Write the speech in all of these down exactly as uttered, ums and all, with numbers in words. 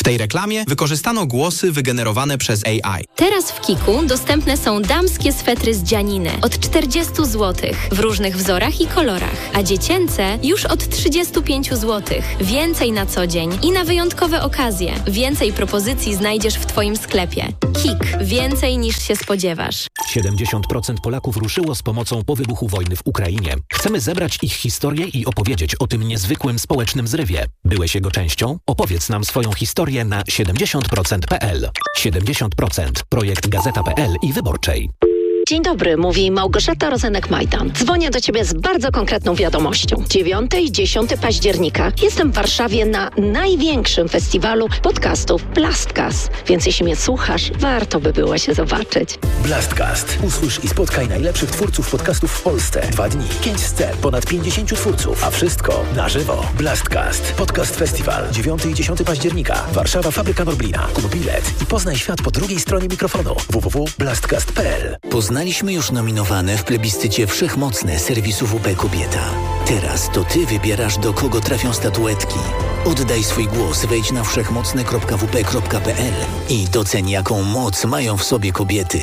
W tej reklamie wykorzystano głosy wygenerowane przez A I. Teraz w Kiku dostępne są damskie swetry z dzianiny od czterdzieści złotych w różnych wzorach i kolorach, a dziecięce już od trzydzieści pięć złotych. Więcej na co dzień i na wyjątkowe okazje. Więcej propozycji znajdziesz w Twoim sklepie. Kik. Więcej niż się spodziewasz. siedemdziesiąt procent Polaków ruszyło z pomocą po wybuchu wojny w Ukrainie. Chcemy zebrać ich historię i opowiedzieć o tym niezwykłym społecznym zrywie. Byłeś jego częścią? Opowiedz nam swoją historię na siedemdziesiąt procent kropka p l. siedemdziesiąt procent. Projekt Gazeta kropka p l i Wyborczej. Dzień dobry, mówi Małgorzata Rozenek-Majdan. Dzwonię do Ciebie z bardzo konkretną wiadomością. dziewiątego i dziesiątego października jestem w Warszawie na największym festiwalu podcastów Blastcast. Więc jeśli mnie słuchasz, warto by było się zobaczyć. Blastcast. Usłysz i spotkaj najlepszych twórców podcastów w Polsce. Dwa dni, pięć scen, ponad pięćdziesięciu twórców, a wszystko na żywo. Blastcast. Podcast Festiwal. dziewiątego i dziesiątego października. Warszawa, Fabryka Norblina. Kup bilet i poznaj świat po drugiej stronie mikrofonu. w w w kropka blastcast kropka p l. Poznaliśmy już nominowane w plebiscycie Wszechmocne serwisu W P Kobieta. Teraz to Ty wybierasz, do kogo trafią statuetki. Oddaj swój głos, wejdź na wszechmocne kropka w p kropka p l i doceń, jaką moc mają w sobie kobiety.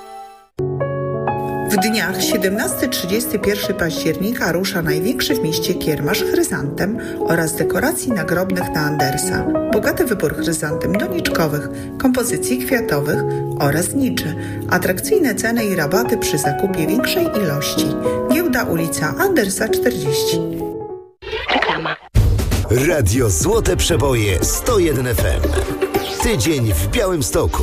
W dniach siedemnastego do trzydziestego pierwszego października rusza największy w mieście kiermasz chryzantem oraz dekoracji nagrobnych na Andersa. Bogaty wybór chryzantem doniczkowych, kompozycji kwiatowych oraz niczy. Atrakcyjne ceny i rabaty przy zakupie większej ilości. Giełda ulica Andersa czterdzieści. Reklama. Radio Złote Przeboje sto jeden F M. Tydzień w Białymstoku.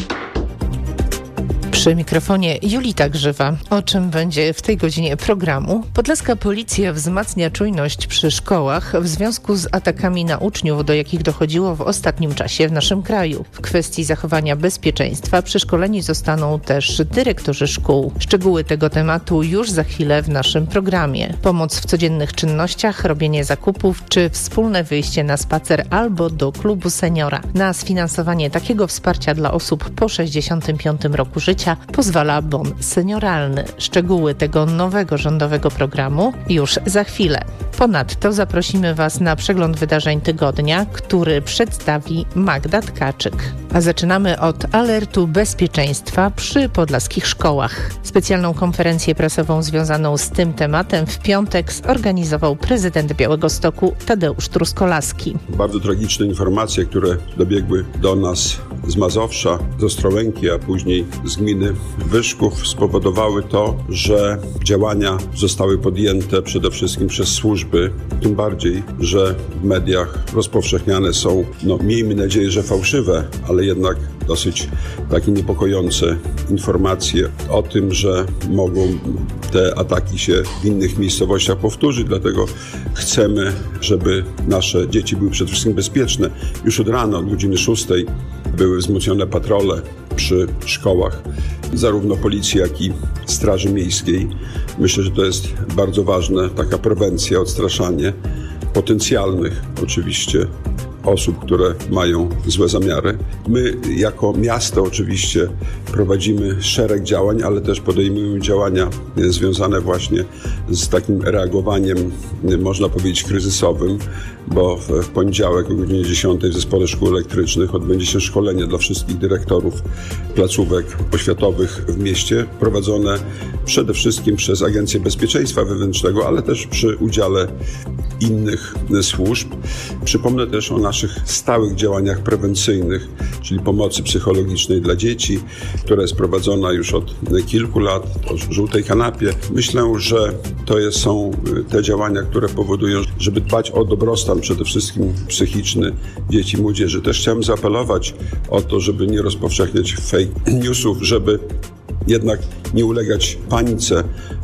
Przy mikrofonie Julita Grzywa. O czym będzie w tej godzinie programu? Podlaska policja wzmacnia czujność przy szkołach w związku z atakami na uczniów, do jakich dochodziło w ostatnim czasie w naszym kraju. W kwestii zachowania bezpieczeństwa przeszkoleni zostaną też dyrektorzy szkół. Szczegóły tego tematu już za chwilę w naszym programie. Pomoc w codziennych czynnościach, robienie zakupów czy wspólne wyjście na spacer albo do klubu seniora. Na sfinansowanie takiego wsparcia dla osób po sześćdziesiątym piątym roku życia pozwala bon senioralny. Szczegóły tego nowego rządowego programu już za chwilę. Ponadto zaprosimy Was na przegląd wydarzeń tygodnia, który przedstawi Magda Tkaczyk. A zaczynamy od alertu bezpieczeństwa przy podlaskich szkołach. Specjalną konferencję prasową związaną z tym tematem w piątek zorganizował prezydent Białegostoku Tadeusz Truskolaski. Bardzo tragiczne informacje, które dobiegły do nas z Mazowsza, z Ostrołęki, a później z gminy Wyszków, spowodowały to, że działania zostały podjęte przede wszystkim przez służby, tym bardziej, że w mediach rozpowszechniane są, no miejmy nadzieję, że fałszywe, ale jednak dosyć takie niepokojące informacje o tym, że mogą te ataki się w innych miejscowościach powtórzyć, dlatego chcemy, żeby nasze dzieci były przede wszystkim bezpieczne. Już od rana, od godziny szóstej były wzmocnione patrole przy szkołach, zarówno policji, jak i Straży Miejskiej. Myślę, że to jest bardzo ważne, taka prewencja, odstraszanie potencjalnych oczywiście osób, które mają złe zamiary. My jako miasto oczywiście prowadzimy szereg działań, ale też podejmujemy działania związane właśnie z takim reagowaniem, można powiedzieć, kryzysowym, bo w poniedziałek o godzinie dziesiątej w Zespole Szkół Elektrycznych odbędzie się szkolenie dla wszystkich dyrektorów placówek oświatowych w mieście, prowadzone przede wszystkim przez Agencję Bezpieczeństwa Wewnętrznego, ale też przy udziale innych służb. Przypomnę też o naszych stałych działaniach prewencyjnych, czyli pomocy psychologicznej dla dzieci, która jest prowadzona już od kilku lat, o żółtej kanapie. Myślę, że to jest, są te działania, które powodują, żeby dbać o dobrostan przede wszystkim psychiczny dzieci i młodzieży. Też chciałem zaapelować o to, żeby nie rozpowszechniać fake newsów, żeby jednak nie ulegać panice,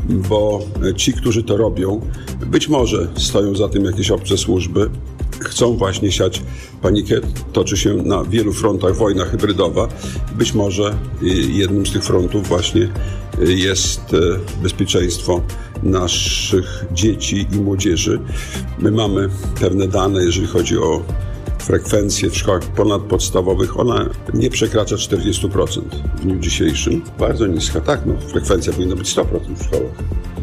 bo ci, którzy to robią, być może stoją za tym jakieś obce służby, chcą właśnie siać panikę. Toczy się na wielu frontach wojna hybrydowa. Być może jednym z tych frontów właśnie jest bezpieczeństwo naszych dzieci i młodzieży. My mamy pewne dane, jeżeli chodzi o frekwencję w szkołach ponadpodstawowych, ona nie przekracza czterdzieści procent w dniu dzisiejszym. Bardzo niska, tak, no, frekwencja powinna być sto procent w szkołach.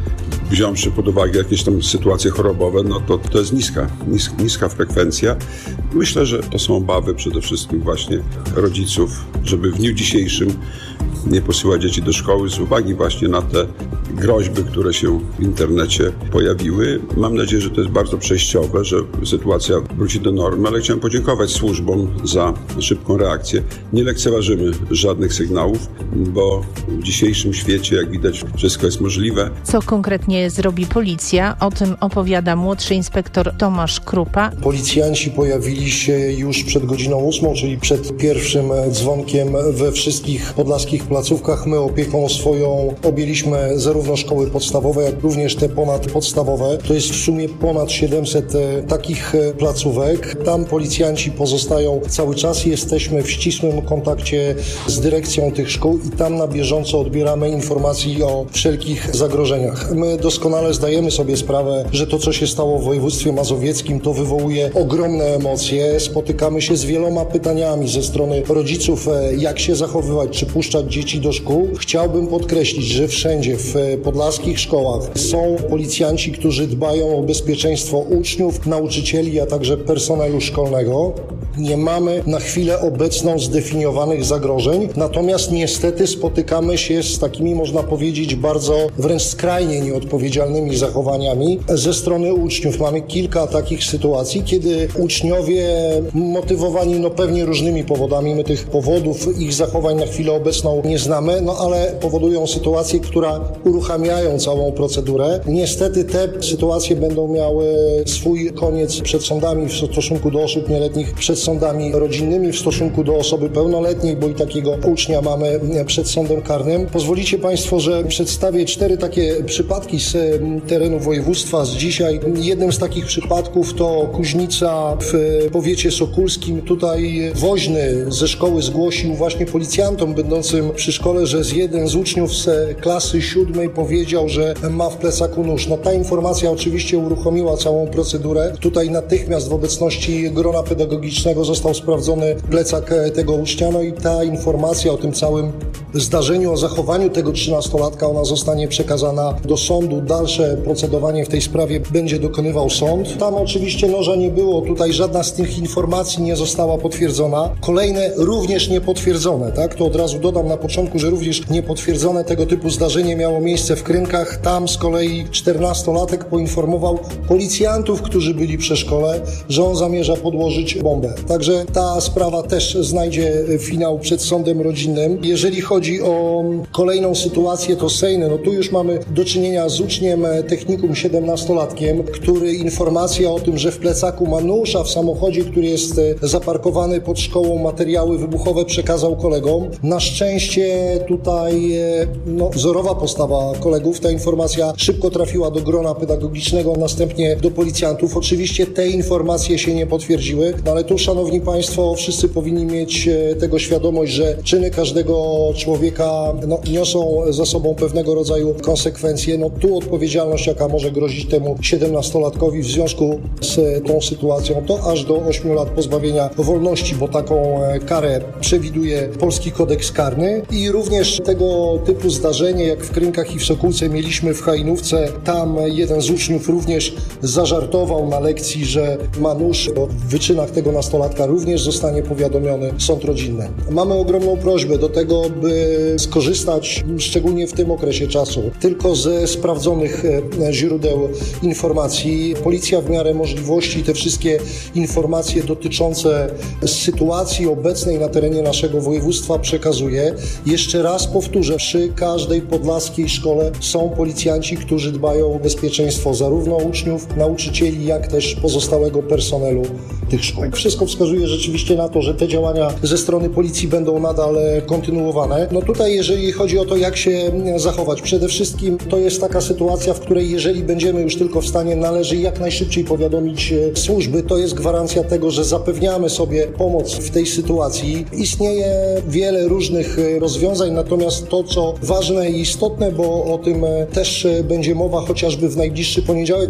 wziąwszy pod uwagę jakieś tam sytuacje chorobowe, no to to jest niska, nis, niska frekwencja. Myślę, że to są obawy przede wszystkim właśnie rodziców, żeby w dniu dzisiejszym nie posyłać dzieci do szkoły z uwagi właśnie na te groźby, które się w internecie pojawiły. Mam nadzieję, że to jest bardzo przejściowe, że sytuacja wróci do normy, ale chciałem podziękować służbom za szybką reakcję. Nie lekceważymy żadnych sygnałów, bo w dzisiejszym świecie, jak widać, wszystko jest możliwe. Co konkretnie zrobi policja? O tym opowiada młodszy inspektor Tomasz Krupa. Policjanci pojawili się już przed godziną ósmą, czyli przed pierwszym dzwonkiem we wszystkich podlaskich placówkach. My opieką swoją objęliśmy zarówno szkoły podstawowe, jak również te ponadpodstawowe. To jest w sumie ponad siedemset takich placówek. Tam policjanci pozostają cały czas. Jesteśmy w ścisłym kontakcie z dyrekcją tych szkół i tam na bieżąco odbieramy informacji o wszelkich zagrożeniach. My doskonale zdajemy sobie sprawę, że to, co się stało w województwie mazowieckim, to wywołuje ogromne emocje. Spotykamy się z wieloma pytaniami ze strony rodziców, jak się zachowywać, czy puszczać dzieci do szkół. Chciałbym podkreślić, że wszędzie w podlaskich szkołach są policjanci, którzy dbają o bezpieczeństwo uczniów, nauczycieli, a także personelu szkolnego. Nie mamy na chwilę obecną zdefiniowanych zagrożeń, natomiast niestety spotykamy się z takimi, można powiedzieć, bardzo wręcz skrajnie nieodpowiedzialnymi zachowaniami ze strony uczniów. Mamy kilka takich sytuacji, kiedy uczniowie motywowani no pewnie różnymi powodami, my tych powodów ich zachowań na chwilę obecną nie znamy, no ale powodują sytuacje, które uruchamiają całą procedurę. Niestety te sytuacje będą miały swój koniec przed sądami w stosunku do osób nieletnich, przed sądami rodzinnymi, w stosunku do osoby pełnoletniej, bo i takiego ucznia mamy przed sądem karnym. Pozwolicie Państwo, że przedstawię cztery takie przypadki z terenu województwa z dzisiaj. Jednym z takich przypadków to Kuźnica w powiecie sokólskim. Tutaj woźny ze szkoły zgłosił właśnie policjantom będącym przy szkole, że z jeden z uczniów z klasy siódmej powiedział, że ma w plecaku nóż. No ta informacja oczywiście uruchomiła całą procedurę. Tutaj natychmiast w obecności grona pedagogicznego został sprawdzony plecak tego ucznia, no i ta informacja o tym całym zdarzeniu, o zachowaniu tego trzynastolatka, ona zostanie przekazana do sądu. Dalsze procedowanie w tej sprawie będzie dokonywał sąd. Tam oczywiście noża nie było, tutaj żadna z tych informacji nie została potwierdzona. Kolejne również niepotwierdzone, tak? To od razu dodam na początku, że również niepotwierdzone tego typu zdarzenie miało miejsce w Krynkach. Tam z kolei czternastolatek poinformował policjantów, którzy byli przy szkole, że on zamierza podłożyć bombę. Także ta sprawa też znajdzie finał przed sądem rodzinnym. Jeżeli chodzi o kolejną sytuację, to Sejny, no tu już mamy do czynienia z uczniem technikum siedemnastolatkiem, który informacja o tym, że w plecaku ma nóż, a w samochodzie, który jest zaparkowany pod szkołą, materiały wybuchowe przekazał kolegom. Na szczęście tutaj no, wzorowa postawa kolegów. Ta informacja szybko trafiła do grona pedagogicznego, następnie do policjantów. Oczywiście te informacje się nie potwierdziły, no ale tu, szanowni Państwo, wszyscy powinni mieć tego świadomość, że czyny każdego człowieka no, niosą za sobą pewnego rodzaju konsekwencje. No tu odpowiedzialność, jaka może grozić temu siedemnastolatkowi w związku z tą sytuacją, to aż do ośmiu lat pozbawienia wolności, bo taką karę przewiduje Polski Kodeks Karny. I również tego typu zdarzenie, jak w Krynkach i w Sokółce mieliśmy w Hajnówce, tam jeden z uczniów również zażartował na lekcji, że ma nóż. O wyczynach tego nastolatka również zostanie powiadomiony sąd rodzinny. Mamy ogromną prośbę do tego, by skorzystać, szczególnie w tym okresie czasu, tylko ze sprawdzonych źródeł informacji. Policja w miarę możliwości te wszystkie informacje dotyczące sytuacji obecnej na terenie naszego województwa przekazuje. Jeszcze raz powtórzę, przy każdej podlaskiej szkole są policjanci, którzy dbają o bezpieczeństwo zarówno uczniów, nauczycieli, jak też pozostałego personelu tych szkół. Wszystko wskazuje rzeczywiście na to, że te działania ze strony policji będą nadal kontynuowane. No tutaj, jeżeli chodzi o to, jak się zachować, przede wszystkim to jest taka sytuacja, w której jeżeli będziemy już tylko w stanie, należy jak najszybciej powiadomić służby. To jest gwarancja tego, że zapewniamy sobie pomoc w tej sytuacji. Istnieje wiele różnych rozwiązań, natomiast to, co ważne i istotne, bo o tym też będzie mowa chociażby w najbliższy poniedziałek, bo policjanci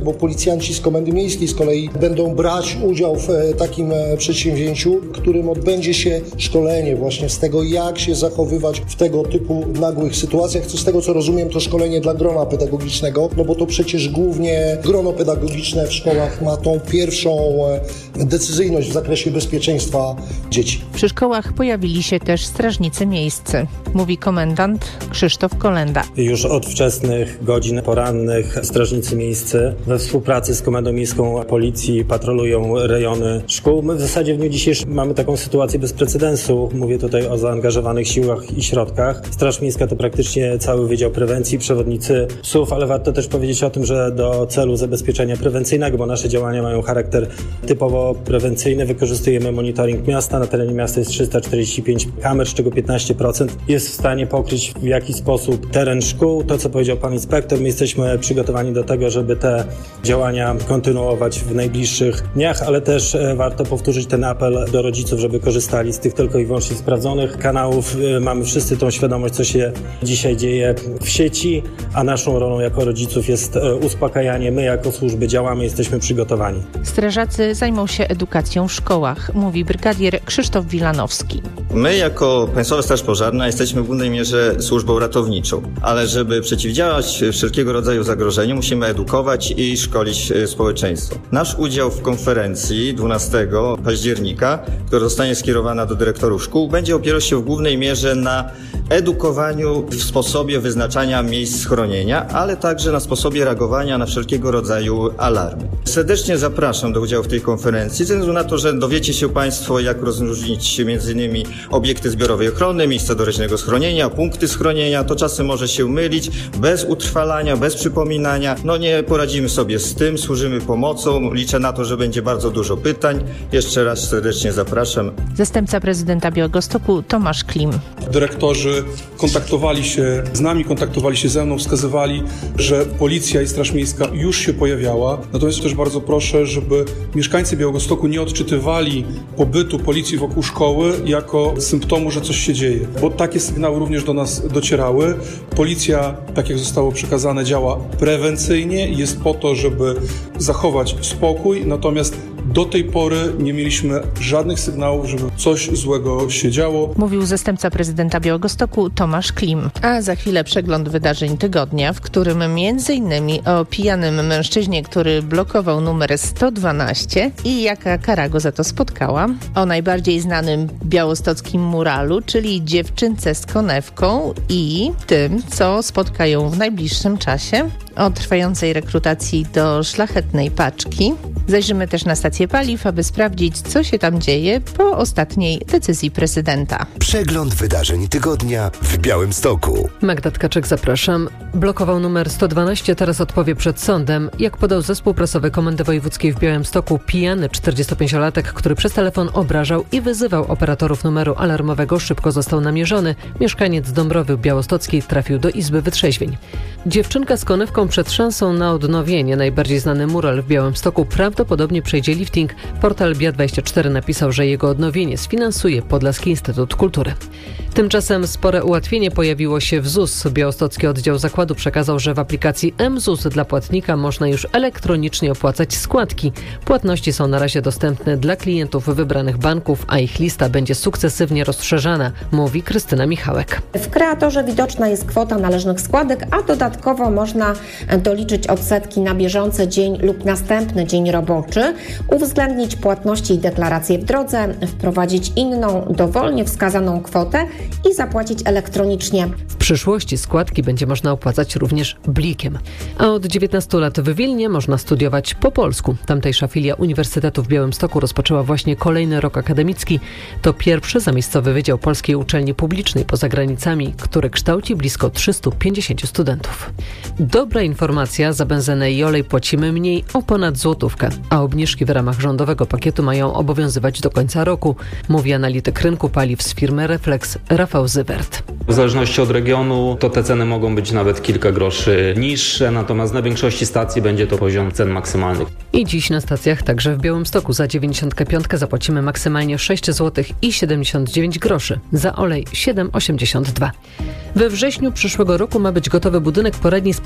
policjanci z Komendy Miejskiej z kolei będą brać udział w takim przedsięwzięciu, w którym odbędzie się szkolenie właśnie z tego, jak się zachowywać w tego typu nagłych sytuacjach. Co z tego, co rozumiem, to szkolenie dla grona pedagogicznego, no bo to przecież głównie grono pedagogiczne w szkołach ma tą pierwszą decyzyjność w zakresie bezpieczeństwa dzieci. Przy szkołach pojawili się też strażnicy miejscy, mówi komendant Krzysztof Kolenda. Już od wczesnych godzin porannych strażnicy miejscy we współpracy z Komendą Miejską Policji patrolują rejony szkół. My w zasadzie w dniu dzisiejszym mamy taką sytuację bez precedensu. Mówię tutaj o zaangażowanych siłach i środkach. Straż Miejska to praktycznie cały Wydział Prewencji, przewodnicy psów, ale warto też powiedzieć o tym, że do celu zabezpieczenia prewencyjnego, bo nasze działania mają charakter typowo prewencyjny, wykorzystujemy monitoring miasta. Na terenie miasta jest trzysta czterdzieści pięć kamer, z czego piętnaście procent jest w stanie pokryć w jakiś sposób teren szkół. To, co powiedział pan inspektor, my jesteśmy przygotowani do tego, żeby te działania kontynuować w najbliższych dniach, ale też warto powtórzyć ten apel do rodziców, żeby korzystali z tych tylko i wyłącznie sprawdzonych kanałów. Mamy wszyscy tą świadomość, co się dzisiaj dzieje w sieci, a naszą rolą jako rodziców jest uspokajanie. My jako służby działamy, jesteśmy przygotowani. Strażacy zajmą się edukacją w szkołach, mówi brygadier Krzysztof Wilanowski. My jako Państwowa Straż Pożarna jesteśmy w głównej mierze służbą ratowniczą, ale żeby przeciwdziałać wszelkiego rodzaju zagrożeniu, musimy edukować i szkolić społeczeństwo. Nasz udział w konferencji dwunastego października, która zostanie skierowana do dyrektorów szkół, będzie opierał się w głównej mierze na edukowaniu w sposobie wyznaczania miejsc schronienia, ale także na sposobie reagowania na wszelkiego rodzaju alarmy. Serdecznie zapraszam do udziału w tej konferencji, ze względu na to, że dowiecie się Państwo, jak rozróżnić między innymi obiekty zbiorowej ochrony, miejsca doraźnego schronienia, punkty schronienia. To czasem może się mylić. Bez utrwalania, bez przypominania, no nie poradzimy sobie z tym, służymy pomocą. Liczę na to, że będzie bardzo dużo pytań. Jeszcze raz serdecznie zapraszam. Zastępca prezydenta Białegostoku Tomasz Klim. Dyrektorzy kontaktowali się z nami, kontaktowali się ze mną, wskazywali, że policja i Straż Miejska już się pojawiała. Natomiast też bardzo proszę, żeby mieszkańcy Białegostoku nie odczytywali pobytu policji wokół szkoły jako symptomu, że coś się dzieje. Bo takie sygnały również do nas docierały. Policja, tak jak zostało przekazane, działa prewencyjnie, jest po to, żeby zachować spokój, natomiast do tej pory nie mieliśmy żadnych sygnałów, żeby coś złego się działo. Mówił zastępca prezydenta Białegostoku Tomasz Klim. A za chwilę przegląd wydarzeń tygodnia, w którym między innymi o pijanym mężczyźnie, który blokował numer sto dwanaście i jaka kara go za to spotkała. O najbardziej znanym białostockim muralu, czyli dziewczynce z konewką i tym, co spotka ją w najbliższym czasie. O trwającej rekrutacji do szlachetnej paczki. Zajrzymy też na stację paliw, aby sprawdzić, co się tam dzieje po ostatniej decyzji prezydenta. Przegląd wydarzeń tygodnia w Białymstoku. Magda Tkaczyk, zapraszam. Blokował numer sto dwanaście, teraz odpowie przed sądem. Jak podał zespół prasowy Komendy Wojewódzkiej w Białymstoku, pijany czterdziestopięciolatek, który przez telefon obrażał i wyzywał operatorów numeru alarmowego, szybko został namierzony. Mieszkaniec Dąbrowy Białostockiej trafił do Izby Wytrzeźwień. Dziewczynka z konewką przed szansą na odnowienie. Najbardziej znany mural w Białymstoku prawdopodobnie przejdzie lifting. Portal B I A dwadzieścia cztery napisał, że jego odnowienie sfinansuje Podlaski Instytut Kultury. Tymczasem spore ułatwienie pojawiło się w Z U S. Białostocki Oddział Zakładu przekazał, że w aplikacji M Z U S dla płatnika można już elektronicznie opłacać składki. Płatności są na razie dostępne dla klientów wybranych banków, a ich lista będzie sukcesywnie rozszerzana, mówi Krystyna Michałek. W kreatorze widoczna jest kwota należnych składek, a dodatkowo można doliczyć odsetki na bieżący dzień lub następny dzień roboczy, uwzględnić płatności i deklaracje w drodze, wprowadzić inną, dowolnie wskazaną kwotę i zapłacić elektronicznie. W przyszłości składki będzie można opłacać również blikiem. A od dziewiętnastu lat w Wilnie można studiować po polsku. Tamtejsza filia Uniwersytetu w Białymstoku rozpoczęła właśnie kolejny rok akademicki. To pierwszy zamiejscowy Wydział Polskiej Uczelni Publicznej poza granicami, który kształci blisko trzystu pięćdziesięciu studentów. Dobra informacja, za benzynę i olej płacimy mniej o ponad złotówkę, a obniżki w ramach rządowego pakietu mają obowiązywać do końca roku, mówi analityk rynku paliw z firmy Reflex Rafał Zywert. W zależności od regionu to te ceny mogą być nawet kilka groszy niższe, natomiast na większości stacji będzie to poziom cen maksymalnych. I dziś na stacjach, także w Białymstoku, za dziewięćdziesiąt pięć zapłacimy maksymalnie sześć złotych i siedemdziesiąt dziewięć groszy, za olej siedem osiemdziesiąt dwa. We wrześniu przyszłego roku ma być gotowy budynek poradni specjalistów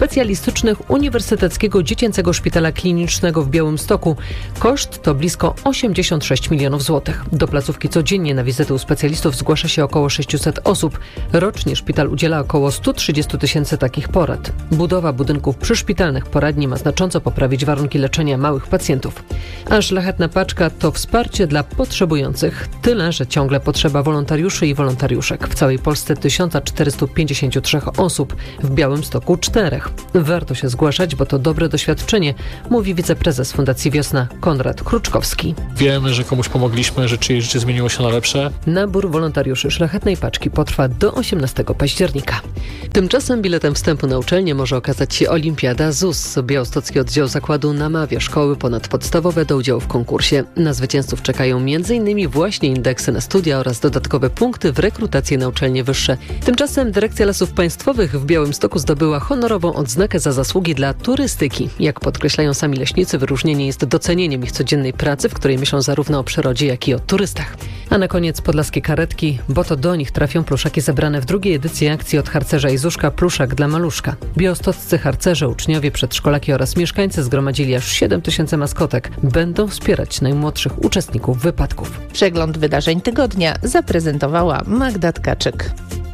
diagnostycznych Uniwersyteckiego Dziecięcego Szpitala Klinicznego w Białymstoku. Koszt to blisko osiemdziesiąt sześć milionów złotych. Do placówki codziennie na wizyty u specjalistów zgłasza się około sześćset osób. Rocznie szpital udziela około sto trzydzieści tysięcy takich porad. Budowa budynków przyszpitalnych poradni ma znacząco poprawić warunki leczenia małych pacjentów. A Szlachetna Paczka to wsparcie dla potrzebujących. Tyle, że ciągle potrzeba wolontariuszy i wolontariuszek. W całej Polsce tysiąc czterysta pięćdziesiąt trzy osób, w Białymstoku czterech. Warto się zgłaszać, bo to dobre doświadczenie, mówi wiceprezes Fundacji Wiosna Konrad Kruczkowski. Wiemy, że komuś pomogliśmy, że czyjeś życie zmieniło się na lepsze. Nabór wolontariuszy Szlachetnej Paczki potrwa do osiemnastego października. Tymczasem biletem wstępu na uczelnię może okazać się Olimpiada Z U S. Białostocki oddział zakładu namawia szkoły ponadpodstawowe do udziału w konkursie. Na zwycięzców czekają m.in. właśnie indeksy na studia oraz dodatkowe punkty w rekrutacji na uczelnie wyższe. Tymczasem Dyrekcja Lasów Państwowych w Białymstoku zdobyła honorową odznakę za zasługi dla turystyki. Jak podkreślają sami leśnicy, wyróżnienie jest docenieniem ich codziennej pracy, w której myślą zarówno o przyrodzie, jak i o turystach. A na koniec podlaskie karetki, bo to do nich trafią pluszaki zebrane w drugiej edycji akcji Od harcerza i Zuszka Pluszak dla maluszka. Białostoccy harcerze, uczniowie, przedszkolaki oraz mieszkańcy zgromadzili aż siedem tysięcy maskotek. Będą wspierać najmłodszych uczestników wypadków. Przegląd wydarzeń tygodnia zaprezentowała Magda Tkaczyk.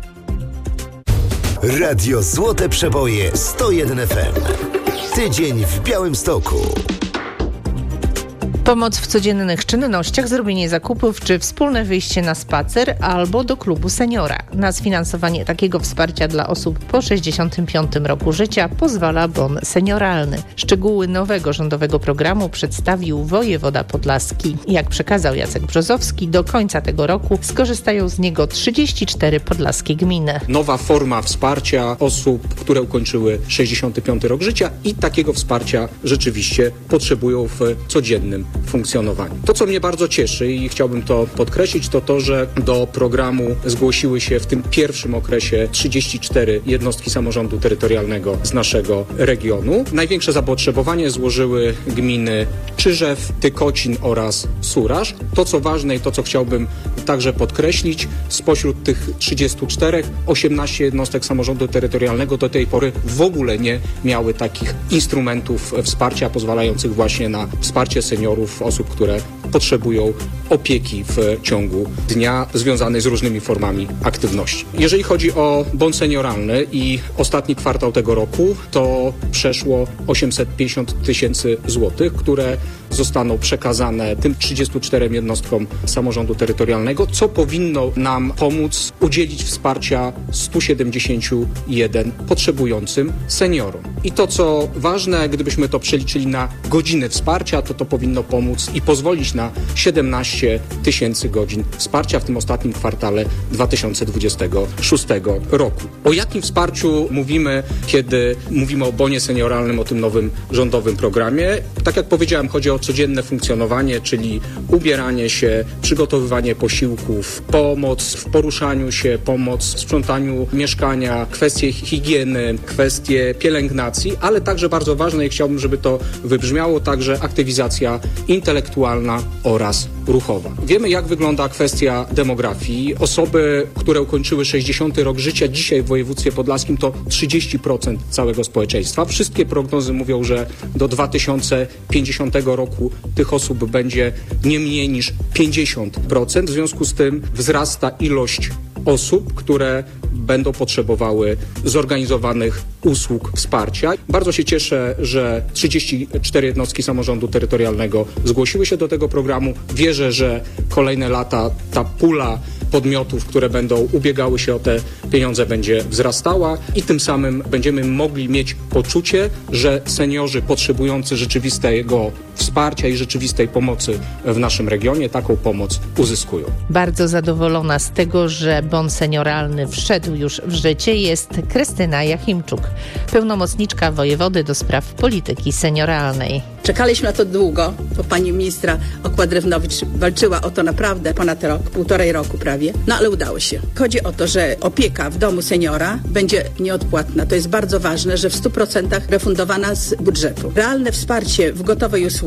Radio Złote Przeboje sto jeden F M. Tydzień w Białymstoku. Pomoc w codziennych czynnościach, zrobienie zakupów czy wspólne wyjście na spacer albo do klubu seniora. Na sfinansowanie takiego wsparcia dla osób po sześćdziesiątym piątym roku życia pozwala bon senioralny. Szczegóły nowego rządowego programu przedstawił wojewoda podlaski. Jak przekazał Jacek Brzozowski, do końca tego roku skorzystają z niego trzydzieści cztery podlaskie gminy. Nowa forma wsparcia osób, które ukończyły sześćdziesiąty piąty rok życia i takiego wsparcia rzeczywiście potrzebują w codziennym funkcjonowaniu. To, co mnie bardzo cieszy i chciałbym to podkreślić, to to, że do programu zgłosiły się w tym pierwszym okresie trzydzieści cztery jednostki samorządu terytorialnego z naszego regionu. Największe zapotrzebowanie złożyły gminy Czyżew, Tykocin oraz Suraż. To, co ważne i to, co chciałbym także podkreślić, spośród tych trzydziestu czterech, osiemnaście jednostek samorządu terytorialnego do tej pory w ogóle nie miały takich instrumentów wsparcia pozwalających właśnie na wsparcie seniorów, osób, które potrzebują opieki w ciągu dnia związanej z różnymi formami aktywności. Jeżeli chodzi o bon senioralny i ostatni kwartał tego roku, to przeszło osiemset pięćdziesiąt tysięcy złotych, które zostaną przekazane tym trzydziestu czterem jednostkom samorządu terytorialnego, co powinno nam pomóc udzielić wsparcia stu siedemdziesięciu jeden potrzebującym seniorom. I to, co ważne, gdybyśmy to przeliczyli na godziny wsparcia, to to powinno pomóc i pozwolić na siedemnaście tysięcy godzin wsparcia w tym ostatnim kwartale dwa tysiące dwudziestego szóstego roku. O jakim wsparciu mówimy, kiedy mówimy o bonie senioralnym, o tym nowym rządowym programie? Tak jak powiedziałem, chodzi o codzienne funkcjonowanie, czyli ubieranie się, przygotowywanie posiłków, pomoc w poruszaniu się, pomoc w sprzątaniu mieszkania, kwestie higieny, kwestie pielęgnacji, ale także bardzo ważne i chciałbym, żeby to wybrzmiało, także aktywizacja intelektualna oraz ruchowa. Wiemy, jak wygląda kwestia demografii. Osoby, które ukończyły sześćdziesiąty rok życia dzisiaj w województwie podlaskim to trzydzieści procent całego społeczeństwa. Wszystkie prognozy mówią, że do dwa tysiące pięćdziesiątego roku tych osób będzie nie mniej niż pięćdziesiąt procent. W związku z tym wzrasta ilość osób, które będą potrzebowały zorganizowanych usług wsparcia. Bardzo się cieszę, że trzydzieści cztery jednostki samorządu terytorialnego zgłosiły się do tego programu. Wierzę, że kolejne lata ta pula podmiotów, które będą ubiegały się o te pieniądze, będzie wzrastała i tym samym będziemy mogli mieć poczucie, że seniorzy potrzebujący rzeczywistego wsparcia i rzeczywistej pomocy w naszym regionie taką pomoc uzyskują. Bardzo zadowolona z tego, że bon senioralny wszedł już w życie, jest Krystyna Jachimczuk, pełnomocniczka wojewody do spraw polityki senioralnej. Czekaliśmy na to długo, bo pani ministra Okła-Drewnowicz walczyła o to naprawdę ponad rok, półtorej roku prawie, no ale udało się. Chodzi o to, że opieka w domu seniora będzie nieodpłatna. To jest bardzo ważne, że w stu procentach refundowana z budżetu. Realne wsparcie w gotowej usłudze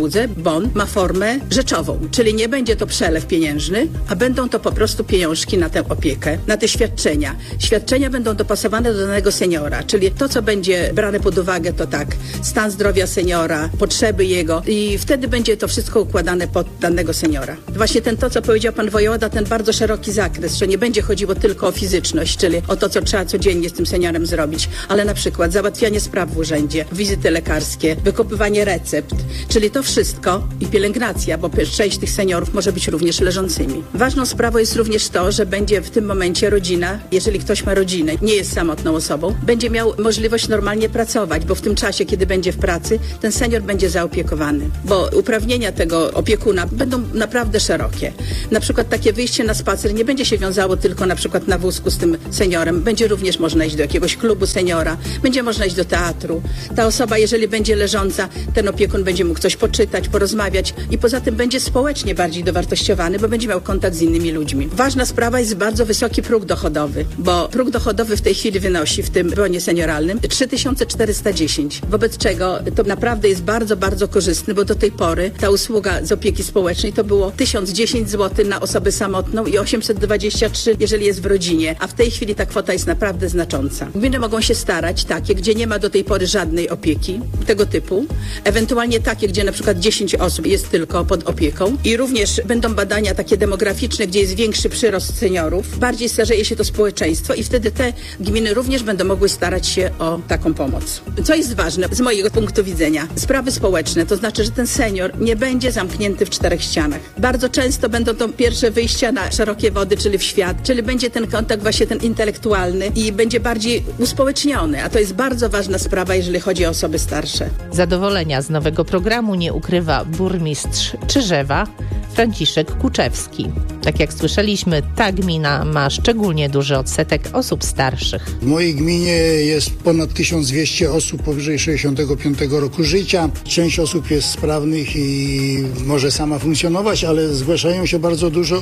Załudze bon ma formę rzeczową, czyli nie będzie to przelew pieniężny, a będą to po prostu pieniążki na tę opiekę, na te świadczenia. Świadczenia będą dopasowane do danego seniora, czyli to, co będzie brane pod uwagę, to tak, stan zdrowia seniora, potrzeby jego i wtedy będzie to wszystko układane pod danego seniora. Właśnie ten, to, co powiedział pan wojewoda, ten bardzo szeroki zakres, że nie będzie chodziło tylko o fizyczność, czyli o to, co trzeba codziennie z tym seniorem zrobić, ale na przykład załatwianie spraw w urzędzie, wizyty lekarskie, wykopywanie recept, czyli to wszystko i pielęgnacja, bo część tych seniorów może być również leżącymi. Ważną sprawą jest również to, że będzie w tym momencie rodzina, jeżeli ktoś ma rodzinę, nie jest samotną osobą, będzie miał możliwość normalnie pracować, bo w tym czasie, kiedy będzie w pracy, ten senior będzie zaopiekowany, bo uprawnienia tego opiekuna będą naprawdę szerokie. Na przykład takie wyjście na spacer nie będzie się wiązało tylko na przykład na wózku z tym seniorem, będzie również można iść do jakiegoś klubu seniora, będzie można iść do teatru. Ta osoba, jeżeli będzie leżąca, ten opiekun będzie mógł coś poczytać, porozmawiać i poza tym będzie społecznie bardziej dowartościowany, bo będzie miał kontakt z innymi ludźmi. Ważna sprawa jest bardzo wysoki próg dochodowy, bo próg dochodowy w tej chwili wynosi w tym bonie senioralnym trzy tysiące czterysta dziesięć, wobec czego to naprawdę jest bardzo, bardzo korzystny, bo do tej pory ta usługa z opieki społecznej to było tysiąc dziesięć złotych na osobę samotną i osiemset dwadzieścia trzy, jeżeli jest w rodzinie, a w tej chwili ta kwota jest naprawdę znacząca. Gminy mogą się starać takie, gdzie nie ma do tej pory żadnej opieki tego typu, ewentualnie takie, gdzie na przykład dziesięć osób jest tylko pod opieką i również będą badania takie demograficzne, gdzie jest większy przyrost seniorów, bardziej starzeje się to społeczeństwo i wtedy te gminy również będą mogły starać się o taką pomoc. Co jest ważne z mojego punktu widzenia? Sprawy społeczne, to znaczy, że ten senior nie będzie zamknięty w czterech ścianach. Bardzo często będą to pierwsze wyjścia na szerokie wody, czyli w świat, czyli będzie ten kontakt właśnie ten intelektualny i będzie bardziej uspołeczniony, a to jest bardzo ważna sprawa, jeżeli chodzi o osoby starsze. Zadowolenia z nowego programu nie ukrywa burmistrz Czyżewa Franciszek Kuczewski. Tak jak słyszeliśmy, ta gmina ma szczególnie duży odsetek osób starszych. W mojej gminie jest ponad tysiąc dwieście osób powyżej sześćdziesiątego piątego roku życia. Część osób jest sprawnych i może sama funkcjonować, ale zgłaszają się bardzo dużo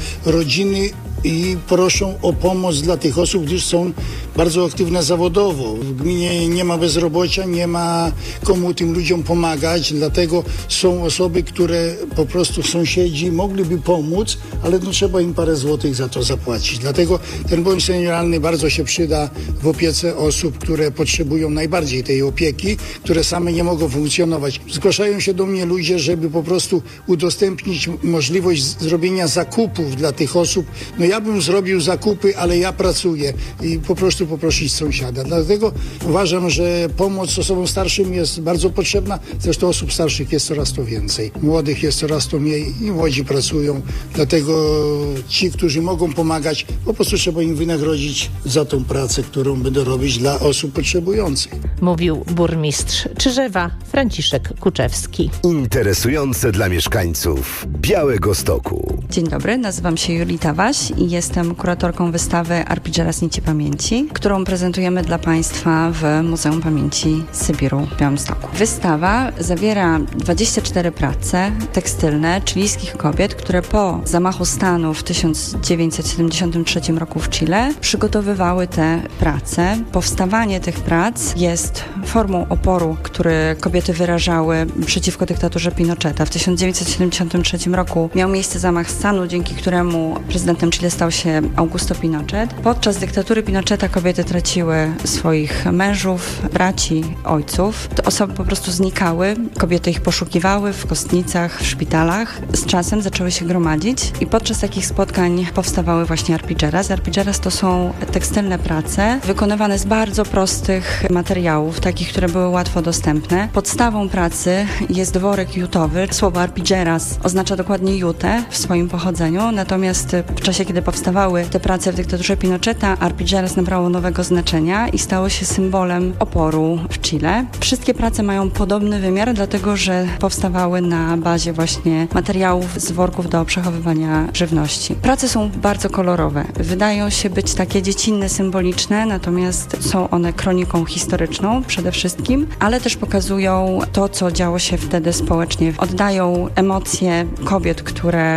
rodziny i proszą o pomoc dla tych osób, gdyż są bardzo aktywne zawodowo. W gminie nie ma bezrobocia, nie ma komu tym ludziom pomagać, dlatego są osoby, które po prostu sąsiedzi mogliby pomóc, ale no trzeba im parę złotych za to zapłacić. Dlatego ten bon senioralny bardzo się przyda w opiece osób, które potrzebują najbardziej tej opieki, które same nie mogą funkcjonować. Zgłaszają się do mnie ludzie, żeby po prostu udostępnić możliwość zrobienia zakupów dla tych osób. No ja bym zrobił zakupy, ale ja pracuję i po prostu poprosić sąsiada. Dlatego uważam, że pomoc osobom starszym jest bardzo potrzebna. Zresztą osób starszych jest coraz to więcej. Młodych jest coraz to mniej i młodzi pracują. Dlatego ci, którzy mogą pomagać, po prostu trzeba im wynagrodzić za tą pracę, którą będą robić dla osób potrzebujących. Mówił burmistrz Czyżewa Franciszek Kuczewski. Interesujące dla mieszkańców Białegostoku. Dzień dobry, nazywam się Julita Waś i jestem kuratorką wystawy Arpigera Nici Pamięci, którą prezentujemy dla Państwa w Muzeum Pamięci Sybiru w Białymstoku. Wystawa zawiera dwadzieścia cztery prace tekstylne chilijskich kobiet, które po zamachu stanu w tysiąc dziewięćset siedemdziesiątym trzecim roku w Chile przygotowywały te prace. Powstawanie tych prac jest formą oporu, który kobiety wyrażały przeciwko dyktaturze Pinocheta. W tysiąc dziewięćset siedemdziesiątym trzecim roku miał miejsce zamach stanu, dzięki któremu prezydentem Chile stał się Augusto Pinochet. Podczas dyktatury Pinocheta kobiety traciły swoich mężów, braci, ojców. Te osoby po prostu znikały, kobiety ich poszukiwały w kostnicach, w szpitalach. Z czasem zaczęły się gromadzić i podczas takich spotkań powstawały właśnie arpilleras. Arpilleras to są tekstylne prace wykonywane z bardzo prostych materiałów, takich, które były łatwo dostępne. Podstawą pracy jest worek jutowy. Słowo arpilleras oznacza dokładnie jutę w swoim pochodzeniu, natomiast w czasie, kiedy powstawały te prace w dyktaturze Pinocheta, arpilleras nabrało nowego znaczenia i stało się symbolem oporu w Chile. Wszystkie prace mają podobny wymiar, dlatego że powstawały na bazie właśnie materiałów z worków do przechowywania żywności. Prace są bardzo kolorowe. Wydają się być takie dziecinne, symboliczne, natomiast są one kroniką historyczną przede wszystkim, ale też pokazują to, co działo się wtedy społecznie. Oddają emocje kobiet, które z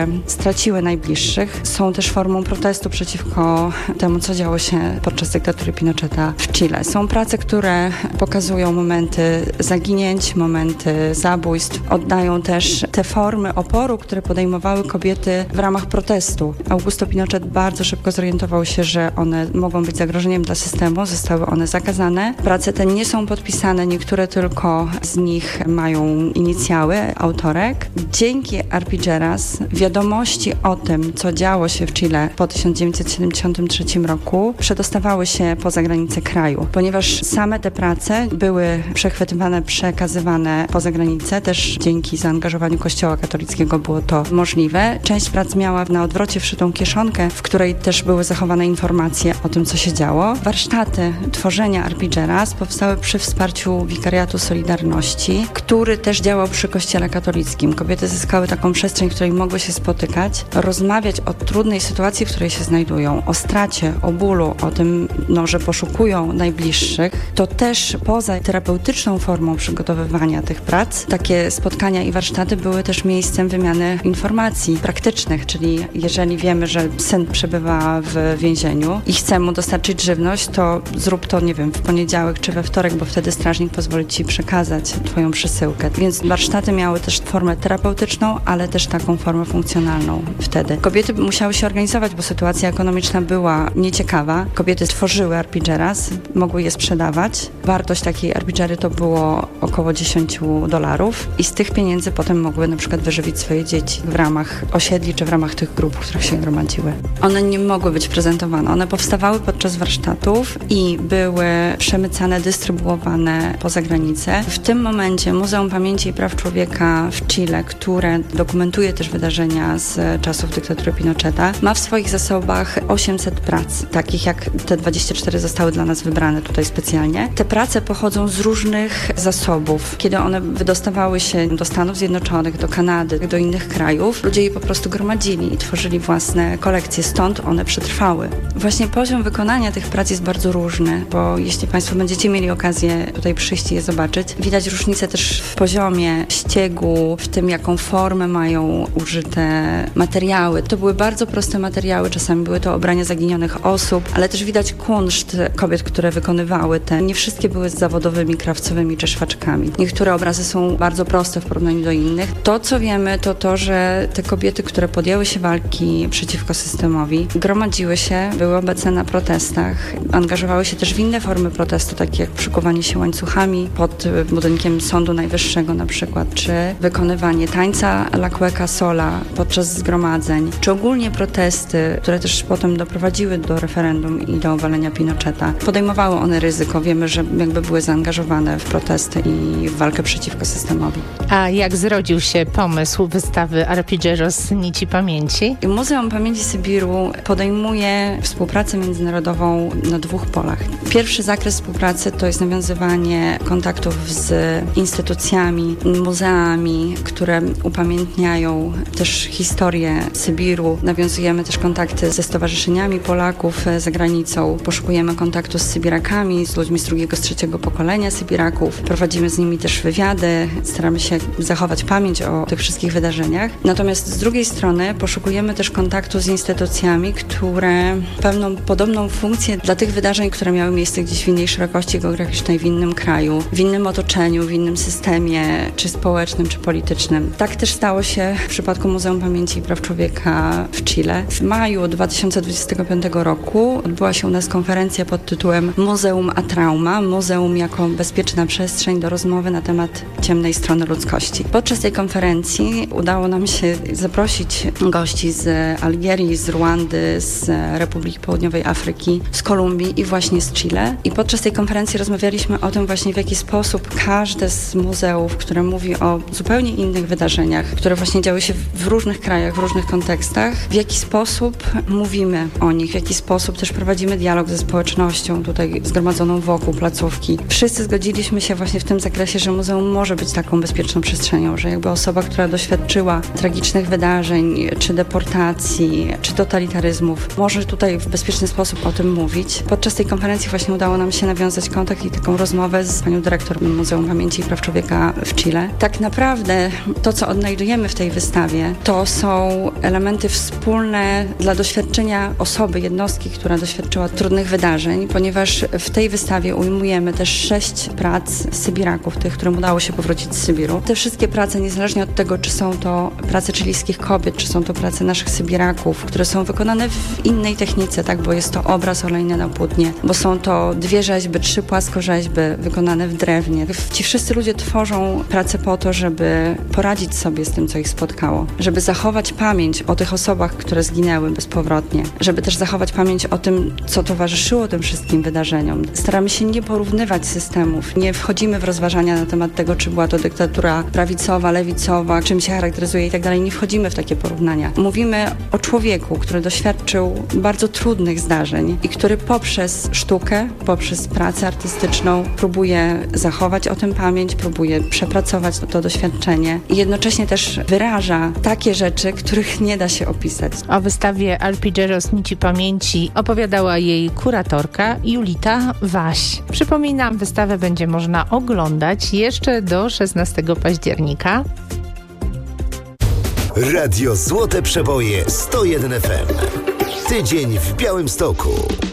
straciły najbliższych, są też formą protestu przeciwko temu, co działo się podczas dyktatury Pinocheta w Chile. Są prace, które pokazują momenty zaginięć, momenty zabójstw, oddają też te formy oporu, które podejmowały kobiety w ramach protestu. Augusto Pinochet bardzo szybko zorientował się, że one mogą być zagrożeniem dla systemu, zostały one zakazane. Prace te nie są podpisane, niektóre tylko z nich mają inicjały autorek. Dzięki Arpilleras wiadomości o tym, co działo się w Chile po tysiąc dziewięćset siedemdziesiątym trzecim roku przedostawały się poza granice kraju, ponieważ same te prace były przechwytywane, przekazywane poza granicę. Też dzięki zaangażowaniu Kościoła katolickiego było to możliwe. Część prac miała na odwrocie wszytą kieszonkę, w której też były zachowane informacje o tym, co się działo. Warsztaty tworzenia Arpilleras powstały przy wsparciu Wikariatu Solidarności, który też działał przy Kościele katolickim. Kobiety zyskały taką przestrzeń, w której mogły się spotykać, rozmawiać o trudnej sytuacji, w której się znajdują, o stracie, o bólu, o tym, no, że poszukują najbliższych. To też poza terapeutyczną formą przygotowywania tych prac, takie spotkania i warsztaty były też miejscem wymiany informacji praktycznych, czyli jeżeli wiemy, że syn przebywa w więzieniu i chce mu dostarczyć żywność, to zrób to, nie wiem, w poniedziałek czy we wtorek, bo wtedy strażnik pozwoli ci przekazać twoją przesyłkę. Więc warsztaty miały też formę terapeutyczną, ale też taką formę funkcjonalną wtedy. Kobiety musiały się organizować, bo sytuacja ekonomiczna była nieciekawa. Kobiety tworzyły Arpilleras, mogły je sprzedawać. Wartość takiej Arpillery to było około dziesięć dolarów i z tych pieniędzy potem mogły na przykład wyżywić swoje dzieci w ramach osiedli czy w ramach tych grup, w których się gromadziły. One nie mogły być prezentowane. One powstawały podczas warsztatów i były przemycane, dystrybuowane poza granicę. W tym momencie Muzeum Pamięci i Praw Człowieka w Chile, które dokumentuje też wydarzenia z czasów dyktatury Pinocheta, ma w swoich zasobach osiemset prac, takich jak te dwadzieścia cztery zostały dla nas wybrane tutaj specjalnie. Te prace pochodzą z różnych zasobów. Kiedy one wydostawały się do Stanów Zjednoczonych, do Kanady, do innych krajów, ludzie je po prostu gromadzili i tworzyli własne kolekcje, stąd one przetrwały. Właśnie poziom wykonania tych prac jest bardzo różny, bo jeśli Państwo będziecie mieli okazję tutaj przyjść i je zobaczyć, widać różnicę też w poziomie ściegu, w tym, jaką formę mają użyte materiały. To były bardzo proste materiały, czasami były to ubrania zaginionych osób, ale też widać kunszt kobiet, które wykonywały te. Nie wszystkie były z zawodowymi krawcowymi czy szwaczkami. Niektóre obrazy są bardzo proste w porównaniu do innych. To, co wiemy, to to, że te kobiety, które podjęły się walki przeciwko systemowi, gromadziły się, były obecne na protestach, angażowały się też w inne formy protestu, takie jak przykuwanie się łańcuchami pod budynkiem Sądu Najwyższego na przykład, czy wykonywanie tańca La Cueca Sola podczas zgromadzeń, czy ogólnie protesty, które też potem doprowadziły do referendum i do obalenia Pinocheta. Podejmowały one ryzyko. Wiemy, że jakby były zaangażowane w protesty i w walkę przeciwko systemowi. A jak zrodził się pomysł wystawy Arpilleros Nici Pamięci? Muzeum Pamięci Sybiru podejmuje współpracę międzynarodową na dwóch polach. Pierwszy zakres współpracy to jest nawiązywanie kontaktów z instytucjami, muzeami, które upamiętniają też historię Sybiru. Nawiązujemy też kontakty ze stowarzyszeniami Polaków za granicą. Poszukujemy kontaktu z Sybirakami, z ludźmi z drugiego, z trzeciego pokolenia Sybiraków. Prowadzimy z nimi też wywiady. Staramy się zachować pamięć o tych wszystkich wydarzeniach. Natomiast z drugiej strony poszukujemy też kontaktu z instytucjami, które pewną podobną funkcję dla tych wydarzeń, które miały miejsce gdzieś w innej szerokości geograficznej, w innym kraju, w innym otoczeniu, w innym systemie, czy społecznym, czy politycznym. Tak też stało się w przypadku Muzeum Pamięci i Praw Człowieka w Chile. W maju dwa tysiące dwudziestego piątego roku odbyła się u nas konferencja pod tytułem Muzeum a Trauma. Muzeum jako bezpieczna przestrzeń do rozmowy na temat ciemnej strony ludzkości. Podczas tej konferencji udało nam się zaprosić gości z Algierii, z Ruandy, z Republiki Południowej Afryki, z Kolumbii i właśnie z Chile. I podczas tej konferencji rozmawialiśmy o tym właśnie, w jaki sposób każde z muzeów, które mówi o zupełnie innych wydarzeniach, które właśnie działy się w różnych krajach, w różnych kontekstach, w jaki sposób mówimy o nich, w jaki sposób też prowadzimy dialog ze społecznością tutaj zgromadzoną wokół placówki. Wszyscy zgodziliśmy się właśnie w tym zakresie, że muzeum może być taką bezpieczną przestrzenią, że jakby osoba, która doświadczyła tragicznych wydarzeń, czy deportacji, czy totalitaryzmów, może tutaj w bezpieczny sposób o tym mówić. Podczas tej konferencji właśnie udało nam się nawiązać kontakt i taką rozmowę z panią dyrektor Muzeum Pamięci i Praw Człowieka w Chile. Tak naprawdę to, co odnajdujemy w tej wystawie, to są elementy wspólne dla doświadczenia osoby, jednostki, która doświadczyła trudnych wydarzeń, ponieważ w tej wystawie ujmujemy też sześć prac Sybiraków, tych, którym udało się powrócić z Sybiru. Te wszystkie prace, niezależnie od tego, czy są to prace chilijskich kobiet, czy są to prace naszych Sybiraków, które są wykonane w innej technice, tak, bo jest to obraz olejny na płótnie, bo są to dwie rzeźby, trzy płaskorzeźby wykonane w drewnie. Ci wszyscy ludzie tworzą pracę po to, żeby poradzić sobie z tym, co ich spotkało, żeby zachować pamięć o tych osobach, które zginęły bezpowrotnie, żeby też zachować pamięć o tym, co towarzyszyło tym wszystkim wydarzeniom. Staramy się nie porównywać systemów, nie wchodzimy w rozważania na temat tego, czy była to dyktatura prawicowa, lewicowa, czym się charakteryzuje i tak dalej. Nie wchodzimy w takie porównania. Mówimy o człowieku, który doświadczył bardzo trudnych zdarzeń i który poprzez sztukę, poprzez pracę artystyczną próbuje zachować o tym pamięć, próbuje przepracować to, to doświadczenie i jednocześnie też wyraża takie rzeczy, których nie da się opisać. O wystawie Arpilleros Nici Pamięci opowiadała jej kuratorka Julita Waś. Przypominam, wystawę będzie można oglądać jeszcze do szesnastego października. Radio Złote Przeboje sto jeden F M. Tydzień w Białymstoku.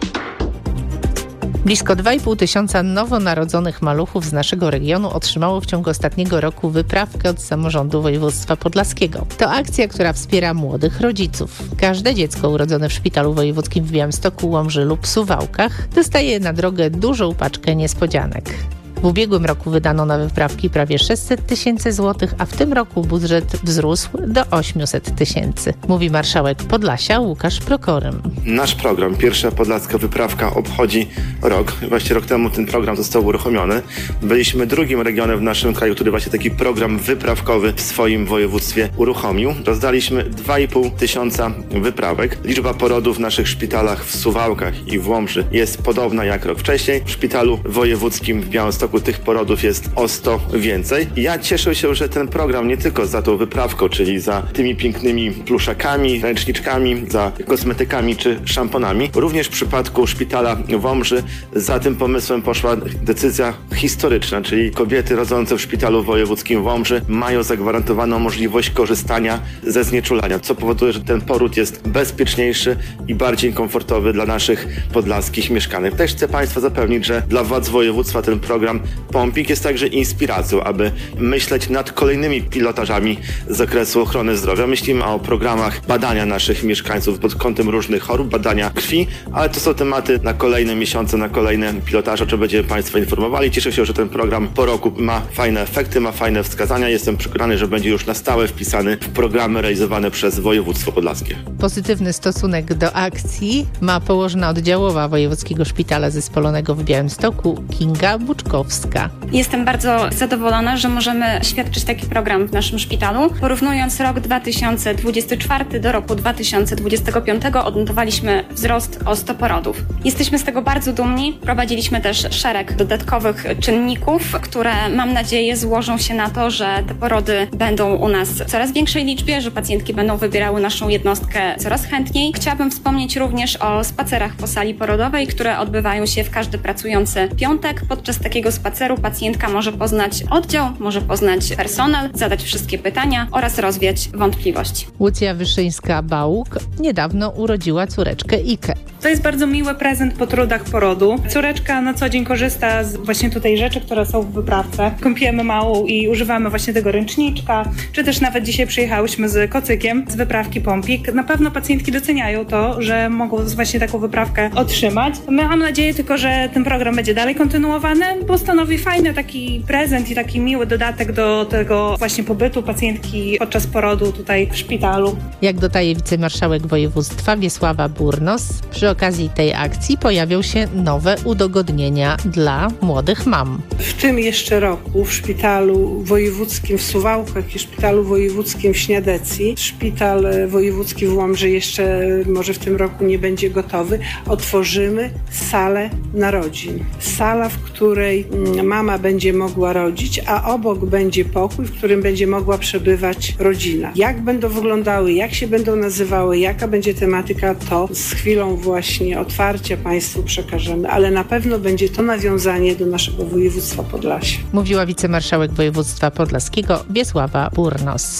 Blisko dwa i pół tysiąca nowonarodzonych maluchów z naszego regionu otrzymało w ciągu ostatniego roku wyprawkę od samorządu województwa podlaskiego. To akcja, która wspiera młodych rodziców. Każde dziecko urodzone w szpitalu wojewódzkim w Białymstoku, Łomży lub Suwałkach dostaje na drogę dużą paczkę niespodzianek. W ubiegłym roku wydano na wyprawki prawie sześćset tysięcy złotych, a w tym roku budżet wzrósł do osiemset tysięcy. Mówi marszałek Podlasia Łukasz Prokorym. Nasz program Pierwsza Podlaska Wyprawka obchodzi rok. Właśnie rok temu ten program został uruchomiony. Byliśmy drugim regionem w naszym kraju, który właśnie taki program wyprawkowy w swoim województwie uruchomił. Rozdaliśmy dwa i pół tysiąca wyprawek. Liczba porodów w naszych szpitalach w Suwałkach i w Łomży jest podobna jak rok wcześniej. W szpitalu wojewódzkim w Białymstoku tych porodów jest o sto więcej. Ja cieszę się, że ten program nie tylko za tą wyprawką, czyli za tymi pięknymi pluszakami, ręczniczkami, za kosmetykami czy szamponami. Również w przypadku szpitala w Łomży za tym pomysłem poszła decyzja historyczna, czyli kobiety rodzące w szpitalu wojewódzkim w Łomży mają zagwarantowaną możliwość korzystania ze znieczulania, co powoduje, że ten poród jest bezpieczniejszy i bardziej komfortowy dla naszych podlaskich mieszkanek. Też chcę Państwa zapewnić, że dla władz województwa ten program Pompik jest także inspiracją, aby myśleć nad kolejnymi pilotażami z zakresu ochrony zdrowia. Myślimy o programach badania naszych mieszkańców pod kątem różnych chorób, badania krwi, ale to są tematy na kolejne miesiące, na kolejne pilotaże, o czym będziemy Państwa informowali. Cieszę się, że ten program po roku ma fajne efekty, ma fajne wskazania. Jestem przekonany, że będzie już na stałe wpisany w programy realizowane przez województwo podlaskie. Pozytywny stosunek do akcji ma położna oddziałowa Wojewódzkiego Szpitala Zespolonego w Białymstoku Kinga Buczkowska. Jestem bardzo zadowolona, że możemy świadczyć taki program w naszym szpitalu. Porównując rok dwa tysiące dwudziesty czwarty do roku dwa tysiące dwudziestego piątego odnotowaliśmy wzrost o sto porodów. Jesteśmy z tego bardzo dumni. Prowadziliśmy też szereg dodatkowych czynników, które mam nadzieję złożą się na to, że te porody będą u nas w coraz większej liczbie, że pacjentki będą wybierały naszą jednostkę coraz chętniej. Chciałabym wspomnieć również o spacerach po sali porodowej, które odbywają się w każdy pracujący piątek. Podczas takiego spaceru pacjentka może poznać oddział, może poznać personel, zadać wszystkie pytania oraz rozwiać wątpliwości. Łucja Wyszyńska-Bałuk niedawno urodziła córeczkę Ikę. To jest bardzo miły prezent po trudach porodu. Córeczka na co dzień korzysta z właśnie tutaj rzeczy, które są w wyprawce. Kąpiemy małą i używamy właśnie tego ręczniczka, czy też nawet dzisiaj przyjechałyśmy z kocykiem z wyprawki Pompik. Na pewno pacjentki doceniają to, że mogą właśnie taką wyprawkę otrzymać. Mam nadzieję tylko, że ten program będzie dalej kontynuowany, bo stanowi fajny taki prezent i taki miły dodatek do tego właśnie pobytu pacjentki podczas porodu tutaj w szpitalu. Jak dodaje wicemarszałek województwa Wiesława Burnos, przy okazji tej akcji pojawią się nowe udogodnienia dla młodych mam. W tym jeszcze roku w szpitalu wojewódzkim w Suwałkach i szpitalu wojewódzkim w Śniadecji, szpital wojewódzki w Łomży jeszcze może w tym roku nie będzie gotowy, otworzymy salę narodzin. Sala, w której mama będzie mogła rodzić, a obok będzie pokój, w którym będzie mogła przebywać rodzina. Jak będą wyglądały, jak się będą nazywały, jaka będzie tematyka, to z chwilą właśnie otwarcia Państwu przekażemy, ale na pewno będzie to nawiązanie do naszego województwa Podlasia. Mówiła wicemarszałek województwa podlaskiego Wiesława Burnos.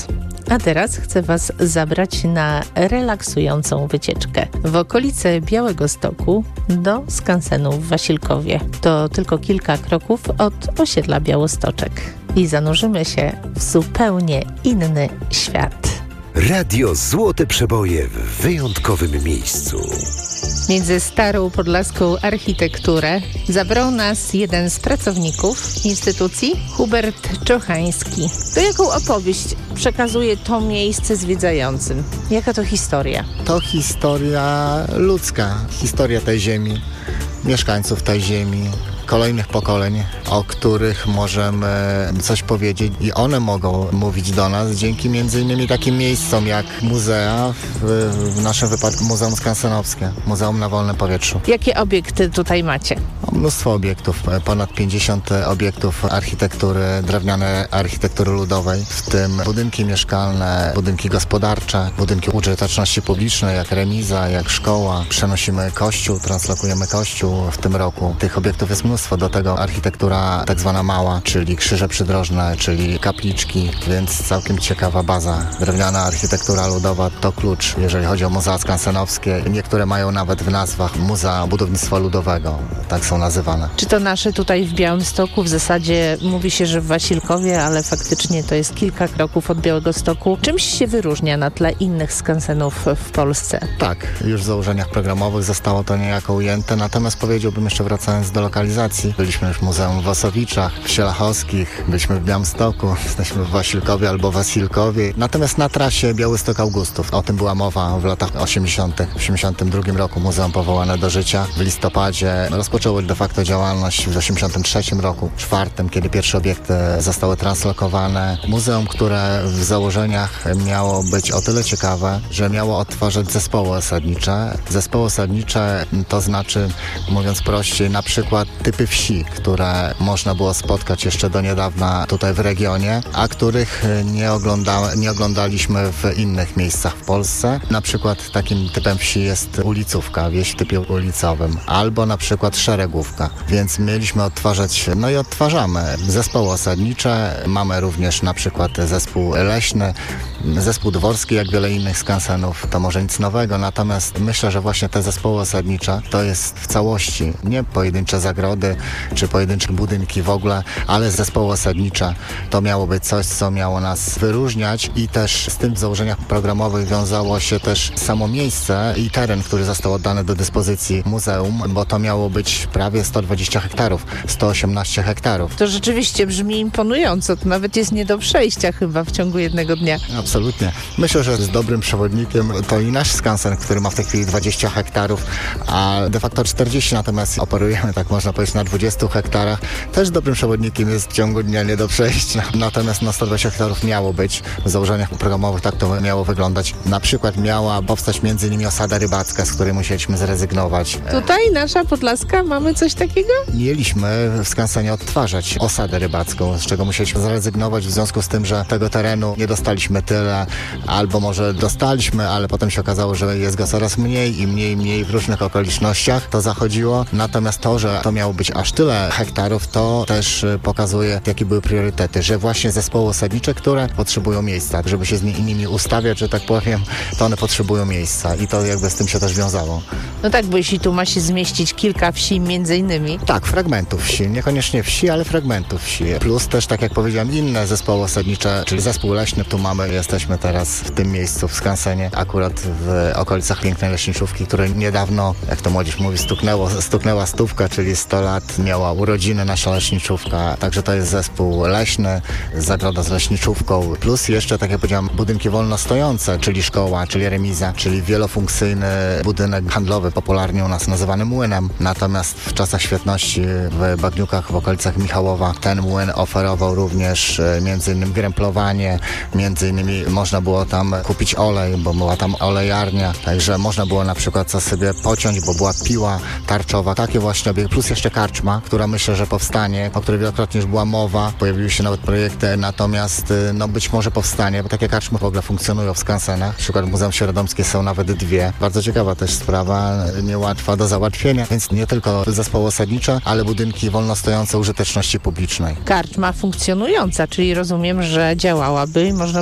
A teraz chcę Was zabrać na relaksującą wycieczkę w okolice Białegostoku do skansenu w Wasilkowie. To tylko kilka kroków od osiedla Białostoczek i zanurzymy się w zupełnie inny świat. Radio Złote Przeboje w wyjątkowym miejscu. Między starą podlaską architekturę zabrał nas jeden z pracowników instytucji, Hubert Czochański. To jaką opowieść przekazuje to miejsce zwiedzającym? Jaka to historia? To historia ludzka, historia tej ziemi, mieszkańców tej ziemi, kolejnych pokoleń, o których możemy coś powiedzieć i one mogą mówić do nas dzięki między innymi takim miejscom jak muzea, w, w naszym wypadku Muzeum Skansenowskie, Muzeum na Wolnym Powietrzu. Jakie obiekty tutaj macie? Mnóstwo obiektów, ponad pięćdziesiąt obiektów architektury, drewnianej architektury ludowej, w tym budynki mieszkalne, budynki gospodarcze, budynki użyteczności publicznej, jak remiza, jak szkoła. Przenosimy kościół, translokujemy kościół w tym roku. Tych obiektów jest mnóstwo. Do tego architektura tak zwana mała, czyli krzyże przydrożne, czyli kapliczki, więc całkiem ciekawa baza. Drewniana architektura ludowa to klucz, jeżeli chodzi o muzea skansenowskie. Niektóre mają nawet w nazwach Muzea Budownictwa Ludowego, tak są nazywane. Czy to nasze tutaj w Białymstoku? W zasadzie mówi się, że w Wasilkowie, ale faktycznie to jest kilka kroków od Białegostoku. Czymś się wyróżnia na tle innych skansenów w Polsce? Tak, już w założeniach programowych zostało to niejako ujęte, natomiast powiedziałbym jeszcze wracając do lokalizacji, byliśmy już w Muzeum w Osowiczach, w Sielachowskich, byliśmy w Białymstoku, jesteśmy w Wasilkowie albo Wasilkowie. Natomiast na trasie Białystok-Augustów, o tym była mowa w latach osiemdziesiątych. W osiemdziesiątym drugim roku muzeum powołane do życia. W listopadzie rozpoczęło de facto działalność w osiemdziesiątym trzecim roku, czwartym, kiedy pierwsze obiekty zostały translokowane. Muzeum, które w założeniach miało być o tyle ciekawe, że miało odtwarzać zespoły osadnicze. Zespoły osadnicze to znaczy, mówiąc prościej, na przykład typy wsi, które można było spotkać jeszcze do niedawna tutaj w regionie, a których nie, ogląda, nie oglądaliśmy w innych miejscach w Polsce. Na przykład takim typem wsi jest ulicówka, wieś w typie ulicowym, albo na przykład szeregówka. Więc mieliśmy odtwarzać, no i odtwarzamy zespoły osadnicze. Mamy również na przykład zespół leśny, zespół dworski, jak wiele innych skansenów. To może nic nowego, natomiast myślę, że właśnie te zespoły osadnicze to jest w całości, nie pojedyncze zagrody, czy pojedyncze budynki w ogóle, ale zespoły osadnicze. To miało być coś, co miało nas wyróżniać i też z tym w założeniach programowych wiązało się też samo miejsce i teren, który został oddany do dyspozycji muzeum, bo to miało być prawie sto dwadzieścia hektarów, sto osiemnaście hektarów. To rzeczywiście brzmi imponująco, to nawet jest nie do przejścia chyba w ciągu jednego dnia. Absolutnie. Myślę, że z dobrym przewodnikiem to i nasz skansen, który ma w tej chwili dwadzieścia hektarów, a de facto czterdzieści, natomiast operujemy, tak można powiedzieć, na dwudziestu hektarach. Też dobrym przewodnikiem jest w ciągu dnia nie do przejścia. Natomiast na sto dwadzieścia hektarów miało być. W założeniach programowych tak to miało wyglądać. Na przykład miała powstać między innymi osada rybacka, z której musieliśmy zrezygnować. Tutaj nasza Podlaska, mamy coś takiego? Mieliśmy w skansenie odtwarzać osadę rybacką, z czego musieliśmy zrezygnować w związku z tym, że tego terenu nie dostaliśmy tyle, albo może dostaliśmy, ale potem się okazało, że jest go coraz mniej i mniej, mniej w różnych okolicznościach to zachodziło. Natomiast to, że to miało być aż tyle hektarów, to też pokazuje, jakie były priorytety, że właśnie zespoły osadnicze, które potrzebują miejsca, żeby się z nimi ustawiać, że tak powiem, to one potrzebują miejsca i to jakby z tym się też wiązało. No tak, bo jeśli tu ma się zmieścić kilka wsi między innymi. Tak, fragmentów wsi, niekoniecznie wsi, ale fragmentów wsi. Plus też, tak jak powiedziałem, inne zespoły osadnicze, czyli zespół leśny, tu mamy, jesteśmy teraz w tym miejscu, w skansenie, akurat w okolicach pięknej leśniczówki, której niedawno, jak to młodzież mówi, stuknęło, stuknęła stówka, czyli sto lat, miała urodziny nasza leśniczówka. Także to jest zespół leśny, zagroda z leśniczówką, plus jeszcze, tak jak powiedziałem, budynki wolno stojące, czyli szkoła, czyli remiza, czyli wielofunkcyjny budynek handlowy, popularnie u nas nazywany młynem. Natomiast w czasach świetności w Bagniukach, w okolicach Michałowa, ten młyn oferował również między innymi gręplowanie, między innymi można było tam kupić olej, bo była tam olejarnia, także można było na przykład co sobie pociąć, bo była piła tarczowa, takie właśnie obiekty, plus jeszcze karczma, która myślę, że powstanie, o której wielokrotnie już była mowa, pojawiły się nawet projekty, natomiast no być może powstanie, bo takie karczmy w ogóle funkcjonują w skansenach, na przykład w Muzeum Śródomskie są nawet dwie. Bardzo ciekawa też sprawa, niełatwa do załatwienia, więc nie tylko zespoły osadnicze, ale budynki wolno stojące użyteczności publicznej. Karczma funkcjonująca, czyli rozumiem, że działałaby i można by było tu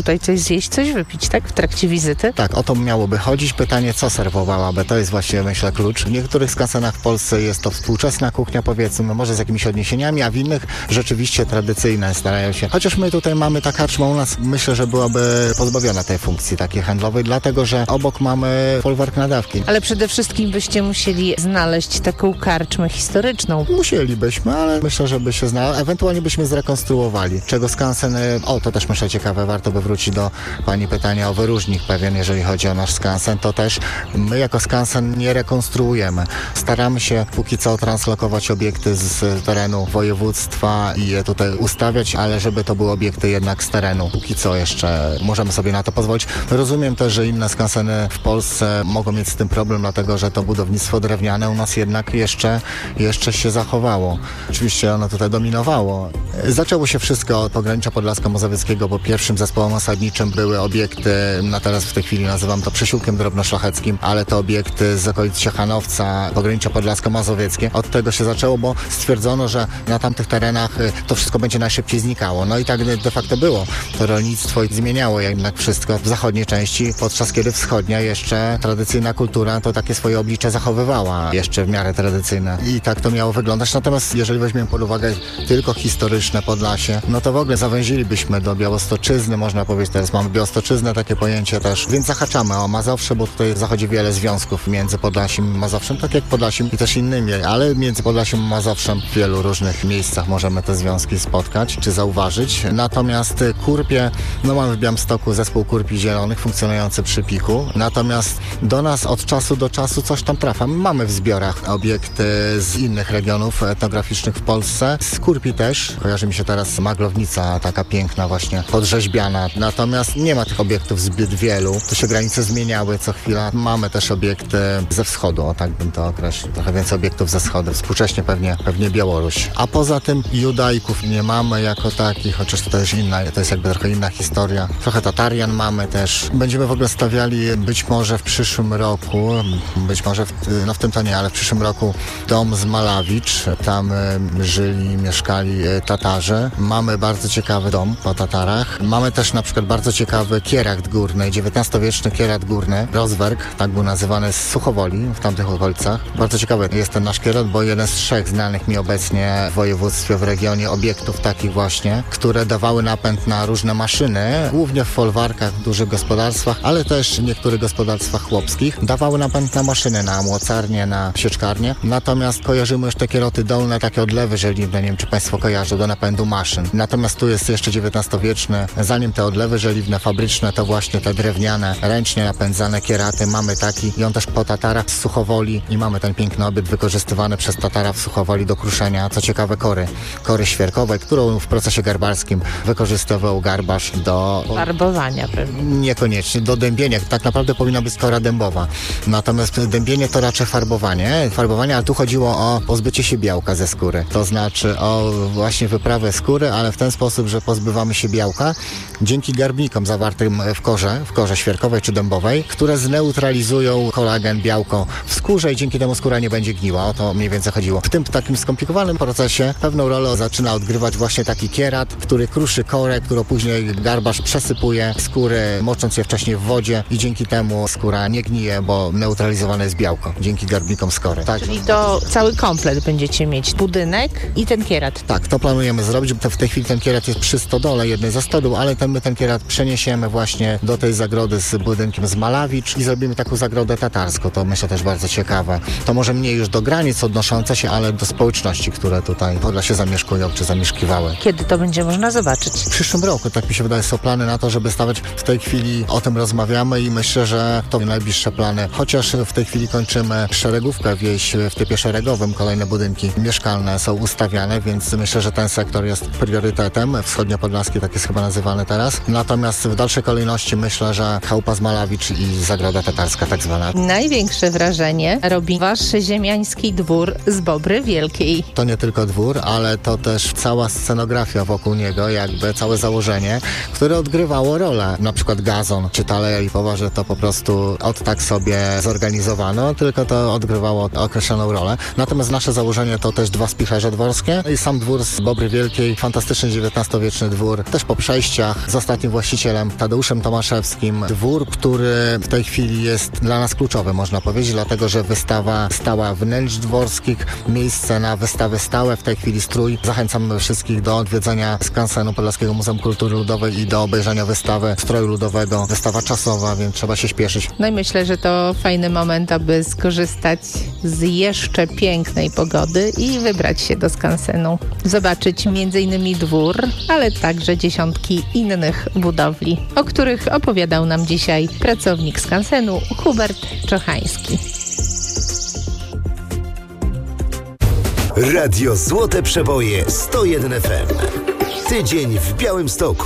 tutaj coś zjeść, coś wypić, tak? W trakcie wizyty? Tak, o to miałoby chodzić. Pytanie, co serwowałaby, to jest właśnie, myślę, klucz. W niektórych skansenach w Polsce jest to współczesna kuchnia, powiedzmy, no może z jakimiś odniesieniami, a w innych rzeczywiście tradycyjne starają się. Chociaż my tutaj mamy, ta karczma u nas, myślę, że byłaby pozbawiona tej funkcji takiej handlowej, dlatego, że obok mamy folwark na dawki. Ale przede wszystkim byście musieli znaleźć taką karczmę historyczną. Musielibyśmy, ale myślę, że by się znała. Ewentualnie byśmy zrekonstruowali. Czego skansen, o to też myślę ciekawe, warto by wrócić do pani pytania o wyróżnik pewien, jeżeli chodzi o nasz skansen, to też my jako skansen nie rekonstruujemy. Staramy się póki co translokować obiekty z terenu województwa i je tutaj ustawiać, ale żeby to były obiekty jednak z terenu. Póki co jeszcze możemy sobie na to pozwolić. Rozumiem też, że inne skanseny w Polsce mogą mieć z tym problem, dlatego że to budownictwo drewniane u nas jednak jeszcze, jeszcze się zachowało. Oczywiście ono tutaj dominowało. Zaczęło się wszystko od pogranicza podlasko-mazowieckiego, bo pierwszym zespołem osadniczym były obiekty, no teraz w tej chwili nazywam to przesiłkiem drobnoszlacheckim, ale to obiekty z okolic Ciechanowca, pogranicza podlasko-mazowieckie. Od tego się zaczęło, bo stwierdzono, że na tamtych terenach to wszystko będzie najszybciej znikało. No i tak de facto było. To rolnictwo zmieniało jednak wszystko w zachodniej części, podczas kiedy wschodnia jeszcze tradycyjna kultura to takie swoje oblicze zachowywała, jeszcze w miarę tradycyjne. I tak to miało wyglądać. Natomiast jeżeli weźmiemy pod uwagę tylko historyczne Podlasie, no to w ogóle zawęzilibyśmy do Białostoczyzny, można powiedzieć, teraz mamy Białostoczyznę, takie pojęcie też, więc zahaczamy o Mazowsze, bo tutaj zachodzi wiele związków między Podlasiem i Mazowszem, tak jak Podlasiem i też innymi, ale między Podlasiem i Mazowszem w wielu różnych miejscach możemy te związki spotkać czy zauważyć. Natomiast Kurpie, no mamy w Białymstoku zespół Kurpi Zielonych funkcjonujący przy Piku, natomiast do nas od czasu do czasu coś tam trafia. Mamy w zbiorach obiekty z innych regionów etnograficznych w Polsce. Z Kurpi też. Kojarzy mi się teraz Maglownica, taka piękna właśnie, podrzeźbiana. Natomiast nie ma tych obiektów zbyt wielu. To się granice zmieniały co chwila. Mamy też obiekty ze wschodu, o tak bym to określił. Trochę więcej obiektów ze wschodu. Współcześnie pewnie, pewnie Białoruś. A poza tym Judajków nie mamy jako takich, chociaż to jest inna, to jest jakby trochę inna historia. Trochę Tatarian mamy też. Będziemy w ogóle stawiali być może w przyszłym roku, być może w, no w tym to nie, ale w przyszłym roku dom z Malawicz. Tam y, żyli, mieszkali y, Tatarzy. Mamy bardzo ciekawy dom po Tatarach. Mamy też na przykład bardzo ciekawy kierat górny, dziewiętnastowieczny kierat górny, Rozwerk, tak był nazywany, z Suchowoli, w tamtych okolicach. Bardzo ciekawy jest ten nasz kierat, bo jeden z trzech znanych mi obecnie w województwie, w regionie obiektów takich właśnie, które dawały napęd na różne maszyny, głównie w folwarkach, w dużych gospodarstwach, ale też w niektórych gospodarstwach chłopskich, dawały napęd na maszyny, na młocarnie, na sieczkarnie. Natomiast kojarzymy już te kieroty dolne, takie odlewy żeliwne, nie wiem czy Państwo kojarzą, do napędu maszyn. Natomiast tu jest jeszcze dziewiętnastowieczny, zanim te odlewy żeliwne, fabryczne, to właśnie te drewniane, ręcznie napędzane kieraty. Mamy taki i on też po Tatarach z Suchowoli i mamy ten piękny obiekt wykorzystywany przez Tatara w Suchowoli do kruszenia, co ciekawe, kory, kory świerkowej, którą w procesie garbarskim wykorzystywał garbarz do... Farbowania pewnie. Niekoniecznie, do dębienia. Tak naprawdę powinna być kora dębowa. Natomiast dębienie to raczej farbowanie, farbowanie, ale tu chodziło o pozbycie się białka ze skóry. To znaczy o właśnie wyprawę skóry, ale w ten sposób, że pozbywamy się białka dzięki garbnikom zawartym w korze, w korze świerkowej czy dębowej, które zneutralizują kolagen, białko w skórze i dzięki temu skóra nie będzie gniła. O to mniej więcej chodziło. W tym takim skomplikowanym procesie pewną rolę zaczyna odgrywać właśnie taki kierat, który kruszy korę, którą później garbarz przesypuje skóry, mocząc je wcześniej w wodzie i dzięki temu skóra nie gnije, bo neutralizowane jest białko dzięki garbnikom skory. Tak. Czyli to cały komplet będziecie mieć, budynek i ten kierat. Tak, to planujemy zrobić. W tej chwili ten kierat jest przy stodole, jednej ze stodół, ale ten, my ten kierat przeniesiemy właśnie do tej zagrody z budynkiem z Malawicz i zrobimy taką zagrodę tatarską. To myślę też bardzo ciekawe. To może mniej już do granic odnoszące się, ale do społeczności, które tutaj w Podlasie zamieszkują czy zamieszkiwały. Kiedy to będzie można zobaczyć? W przyszłym roku, tak mi się wydaje, są plany na to, żeby stawiać. W tej chwili o tym rozmawiamy i myślę, że to najbliższe plany. Chociaż w tej chwili kończymy szeregówkę wieś w typie szeregowym, kolejne budynki mieszkalne są ustawiane, więc myślę, że ten sektor jest priorytetem. Wschodniopodlaski, tak jest chyba nazywany teraz. Natomiast w dalszej kolejności myślę, że chałupa z Malawicz i zagroda tatarska tak zwana. Największe wrażenie robi wasz ziemiański dwór z Bobry Wielkiej. To nie tylko dwór, ale to też cała scenografia wokół niego, jakby całe założenie, które odgrywało rolę. Na przykład gazon czy taleja lipowa, że to po prostu od tak sobie zorganizowano, tylko to odgrywało określoną rolę. Natomiast nasze założenie to też dwa spichrze dworskie i sam dwór z Bobry Wielkiej, fantastyczny dziewiętnastowieczny dwór, też po przejściach został ostatnim właścicielem Tadeuszem Tomaszewskim. Dwór, który w tej chwili jest dla nas kluczowy, można powiedzieć, dlatego że wystawa stała wnętrz dworskich, miejsce na wystawy stałe, w tej chwili strój. Zachęcam wszystkich do odwiedzenia skansenu Podlaskiego Muzeum Kultury Ludowej i do obejrzenia wystawy stroju ludowego. Wystawa czasowa, więc trzeba się śpieszyć. No i myślę, że to fajny moment, aby skorzystać z jeszcze pięknej pogody i wybrać się do skansenu. Zobaczyć między innymi dwór, ale także dziesiątki innych budowli, o których opowiadał nam dzisiaj pracownik skansenu Hubert Czochański. Radio Złote Przeboje sto jeden F M. Tydzień w Białymstoku.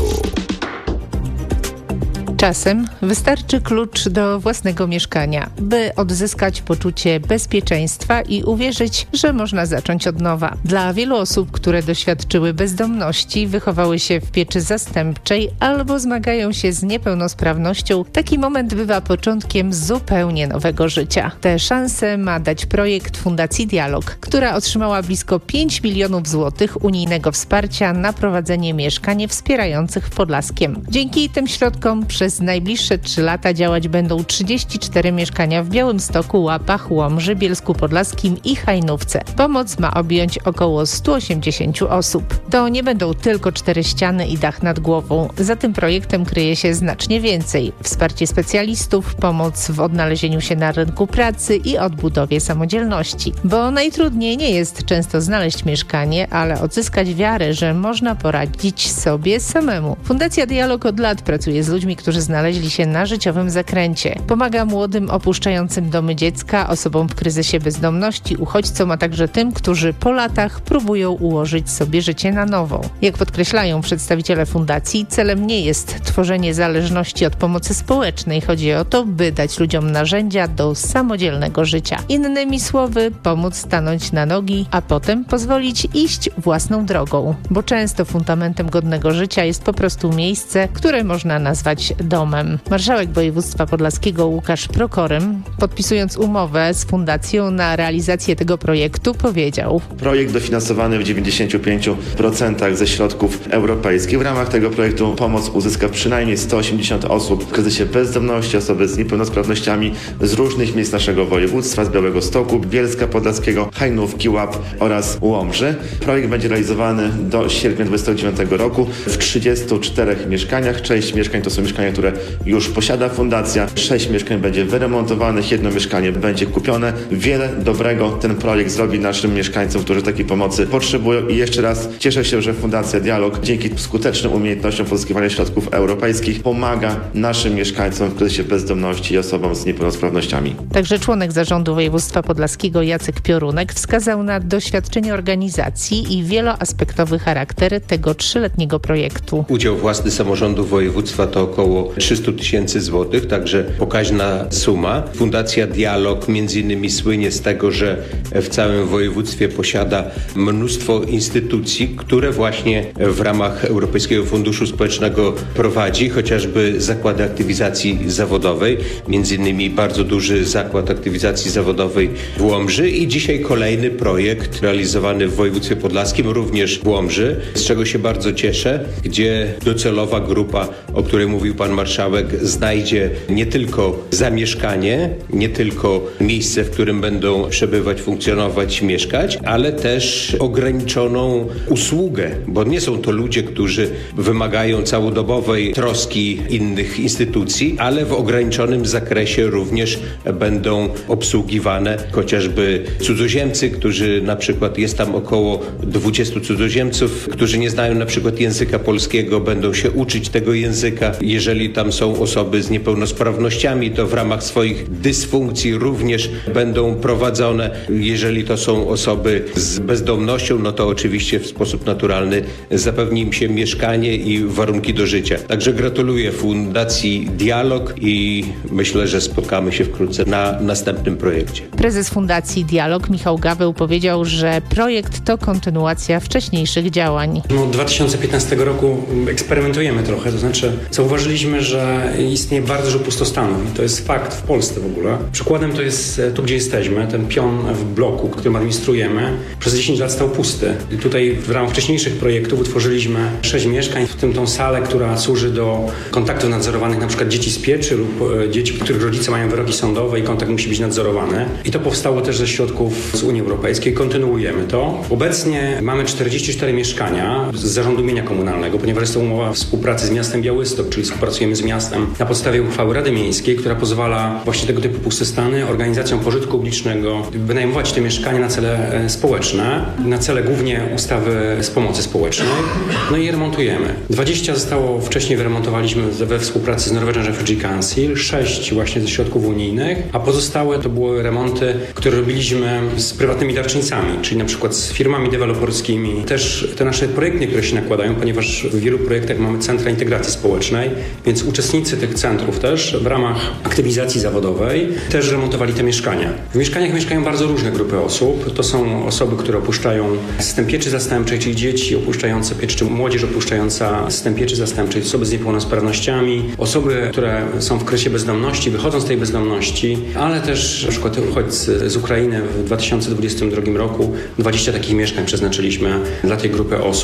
Czasem wystarczy klucz do własnego mieszkania, by odzyskać poczucie bezpieczeństwa i uwierzyć, że można zacząć od nowa. Dla wielu osób, które doświadczyły bezdomności, wychowały się w pieczy zastępczej albo zmagają się z niepełnosprawnością, taki moment bywa początkiem zupełnie nowego życia. Tę szansę ma dać projekt Fundacji Dialog, która otrzymała blisko pięć milionów złotych unijnego wsparcia na prowadzenie mieszkań wspierających w Podlaskiem. Dzięki tym środkom przez najbliższe trzy lata działać będą trzydzieści cztery mieszkania w Białymstoku, Łapach, Łomży, Bielsku Podlaskim i Hajnówce. Pomoc ma objąć około sto osiemdziesiąt osób. To nie będą tylko cztery ściany i dach nad głową. Za tym projektem kryje się znacznie więcej. Wsparcie specjalistów, pomoc w odnalezieniu się na rynku pracy i odbudowie samodzielności. Bo najtrudniej nie jest często znaleźć mieszkanie, ale odzyskać wiarę, że można poradzić sobie samemu. Fundacja Dialog od lat pracuje z ludźmi, którzy znaleźli się na życiowym zakręcie. Pomaga młodym opuszczającym domy dziecka, osobom w kryzysie bezdomności, uchodźcom, a także tym, którzy po latach próbują ułożyć sobie życie na nowo. Jak podkreślają przedstawiciele fundacji, celem nie jest tworzenie zależności od pomocy społecznej. Chodzi o to, by dać ludziom narzędzia do samodzielnego życia. Innymi słowy, pomóc stanąć na nogi, a potem pozwolić iść własną drogą. Bo często fundamentem godnego życia jest po prostu miejsce, które można nazwać domem. Marszałek województwa podlaskiego Łukasz Prokorym, podpisując umowę z fundacją na realizację tego projektu, powiedział: Projekt dofinansowany w dziewięćdziesięciu pięciu procentach ze środków europejskich. W ramach tego projektu pomoc uzyska przynajmniej sto osiemdziesiąt osób w kryzysie bezdomności, osoby z niepełnosprawnościami z różnych miejsc naszego województwa, z Białegostoku, Bielska Podlaskiego, Hajnówki, Łap oraz Łomży. Projekt będzie realizowany do sierpnia dwudziestego dziewiątego roku w trzydziestu czterech mieszkaniach. Część mieszkań to są mieszkania, które już posiada fundacja. Sześć mieszkań będzie wyremontowanych, jedno mieszkanie będzie kupione. Wiele dobrego ten projekt zrobi naszym mieszkańcom, którzy takiej pomocy potrzebują. I jeszcze raz cieszę się, że Fundacja Dialog dzięki skutecznym umiejętnościom pozyskiwania środków europejskich pomaga naszym mieszkańcom w kryzysie bezdomności i osobom z niepełnosprawnościami. Także członek zarządu województwa podlaskiego Jacek Piorunek wskazał na doświadczenie organizacji i wieloaspektowy charakter tego trzyletniego projektu. Udział własny samorządu województwa to około trzysta tysięcy złotych, także pokaźna suma. Fundacja Dialog między innymi słynie z tego, że w całym województwie posiada mnóstwo instytucji, które właśnie w ramach Europejskiego Funduszu Społecznego prowadzi, chociażby zakłady aktywizacji zawodowej, między innymi bardzo duży zakład aktywizacji zawodowej w Łomży i dzisiaj kolejny projekt realizowany w województwie podlaskim, również w Łomży, z czego się bardzo cieszę, gdzie docelowa grupa, o której mówił pan marszałek, znajdzie nie tylko zamieszkanie, nie tylko miejsce, w którym będą przebywać, funkcjonować, mieszkać, ale też ograniczoną usługę, bo nie są to ludzie, którzy wymagają całodobowej troski innych instytucji, ale w ograniczonym zakresie również będą obsługiwane chociażby cudzoziemcy, którzy na przykład jest tam około dwudziestu cudzoziemców, którzy nie znają na przykład języka polskiego, będą się uczyć tego języka. Jeżeli tam są osoby z niepełnosprawnościami, to w ramach swoich dysfunkcji również będą prowadzone. Jeżeli to są osoby z bezdomnością, no to oczywiście w sposób naturalny zapewni im się mieszkanie i warunki do życia. Także gratuluję Fundacji Dialog i myślę, że spotkamy się wkrótce na następnym projekcie. Prezes Fundacji Dialog Michał Gaweł powiedział, że projekt to kontynuacja wcześniejszych działań. Od dwa tysiące piętnastego roku eksperymentujemy trochę, to znaczy zauważyliśmy widzimy, że istnieje bardzo dużo pustostanów i to jest fakt w Polsce w ogóle. Przykładem to jest tu, gdzie jesteśmy, ten pion w bloku, którym administrujemy, przez dziesięć lat stał pusty. I tutaj w ramach wcześniejszych projektów utworzyliśmy sześć mieszkań, w tym tą salę, która służy do kontaktów nadzorowanych, na przykład dzieci z pieczy lub dzieci, których rodzice mają wyroki sądowe i kontakt musi być nadzorowany. I to powstało też ze środków z Unii Europejskiej. Kontynuujemy to. Obecnie mamy czterdzieści cztery mieszkania z zarządu mienia komunalnego, ponieważ jest to umowa współpracy z miastem Białystok, czyli współpracujemy z miastem na podstawie uchwały Rady Miejskiej, która pozwala właśnie tego typu pustostany organizacjom pożytku publicznego wynajmować te mieszkania na cele społeczne, na cele głównie ustawy z pomocy społecznej. No i je remontujemy. dwadzieścia zostało wcześniej wyremontowaliśmy we współpracy z Norwegian Refugee Council, sześć właśnie ze środków unijnych, a pozostałe to były remonty, które robiliśmy z prywatnymi darczyńcami, czyli na przykład z firmami deweloperskimi. Też te nasze projekty, które się nakładają, ponieważ w wielu projektach mamy centra integracji społecznej, więc uczestnicy tych centrów też w ramach aktywizacji zawodowej też remontowali te mieszkania. W mieszkaniach mieszkają bardzo różne grupy osób. To są osoby, które opuszczają system pieczy zastępczej, czyli dzieci opuszczające piecz, czy młodzież opuszczająca system pieczy zastępczej, osoby z niepełnosprawnościami, osoby, które są w kryzysie bezdomności, wychodzą z tej bezdomności, ale też na przykład uchodźcy z Ukrainy w dwa tysiące dwudziestym drugim roku dwadzieścia takich mieszkań przeznaczyliśmy dla tej grupy osób.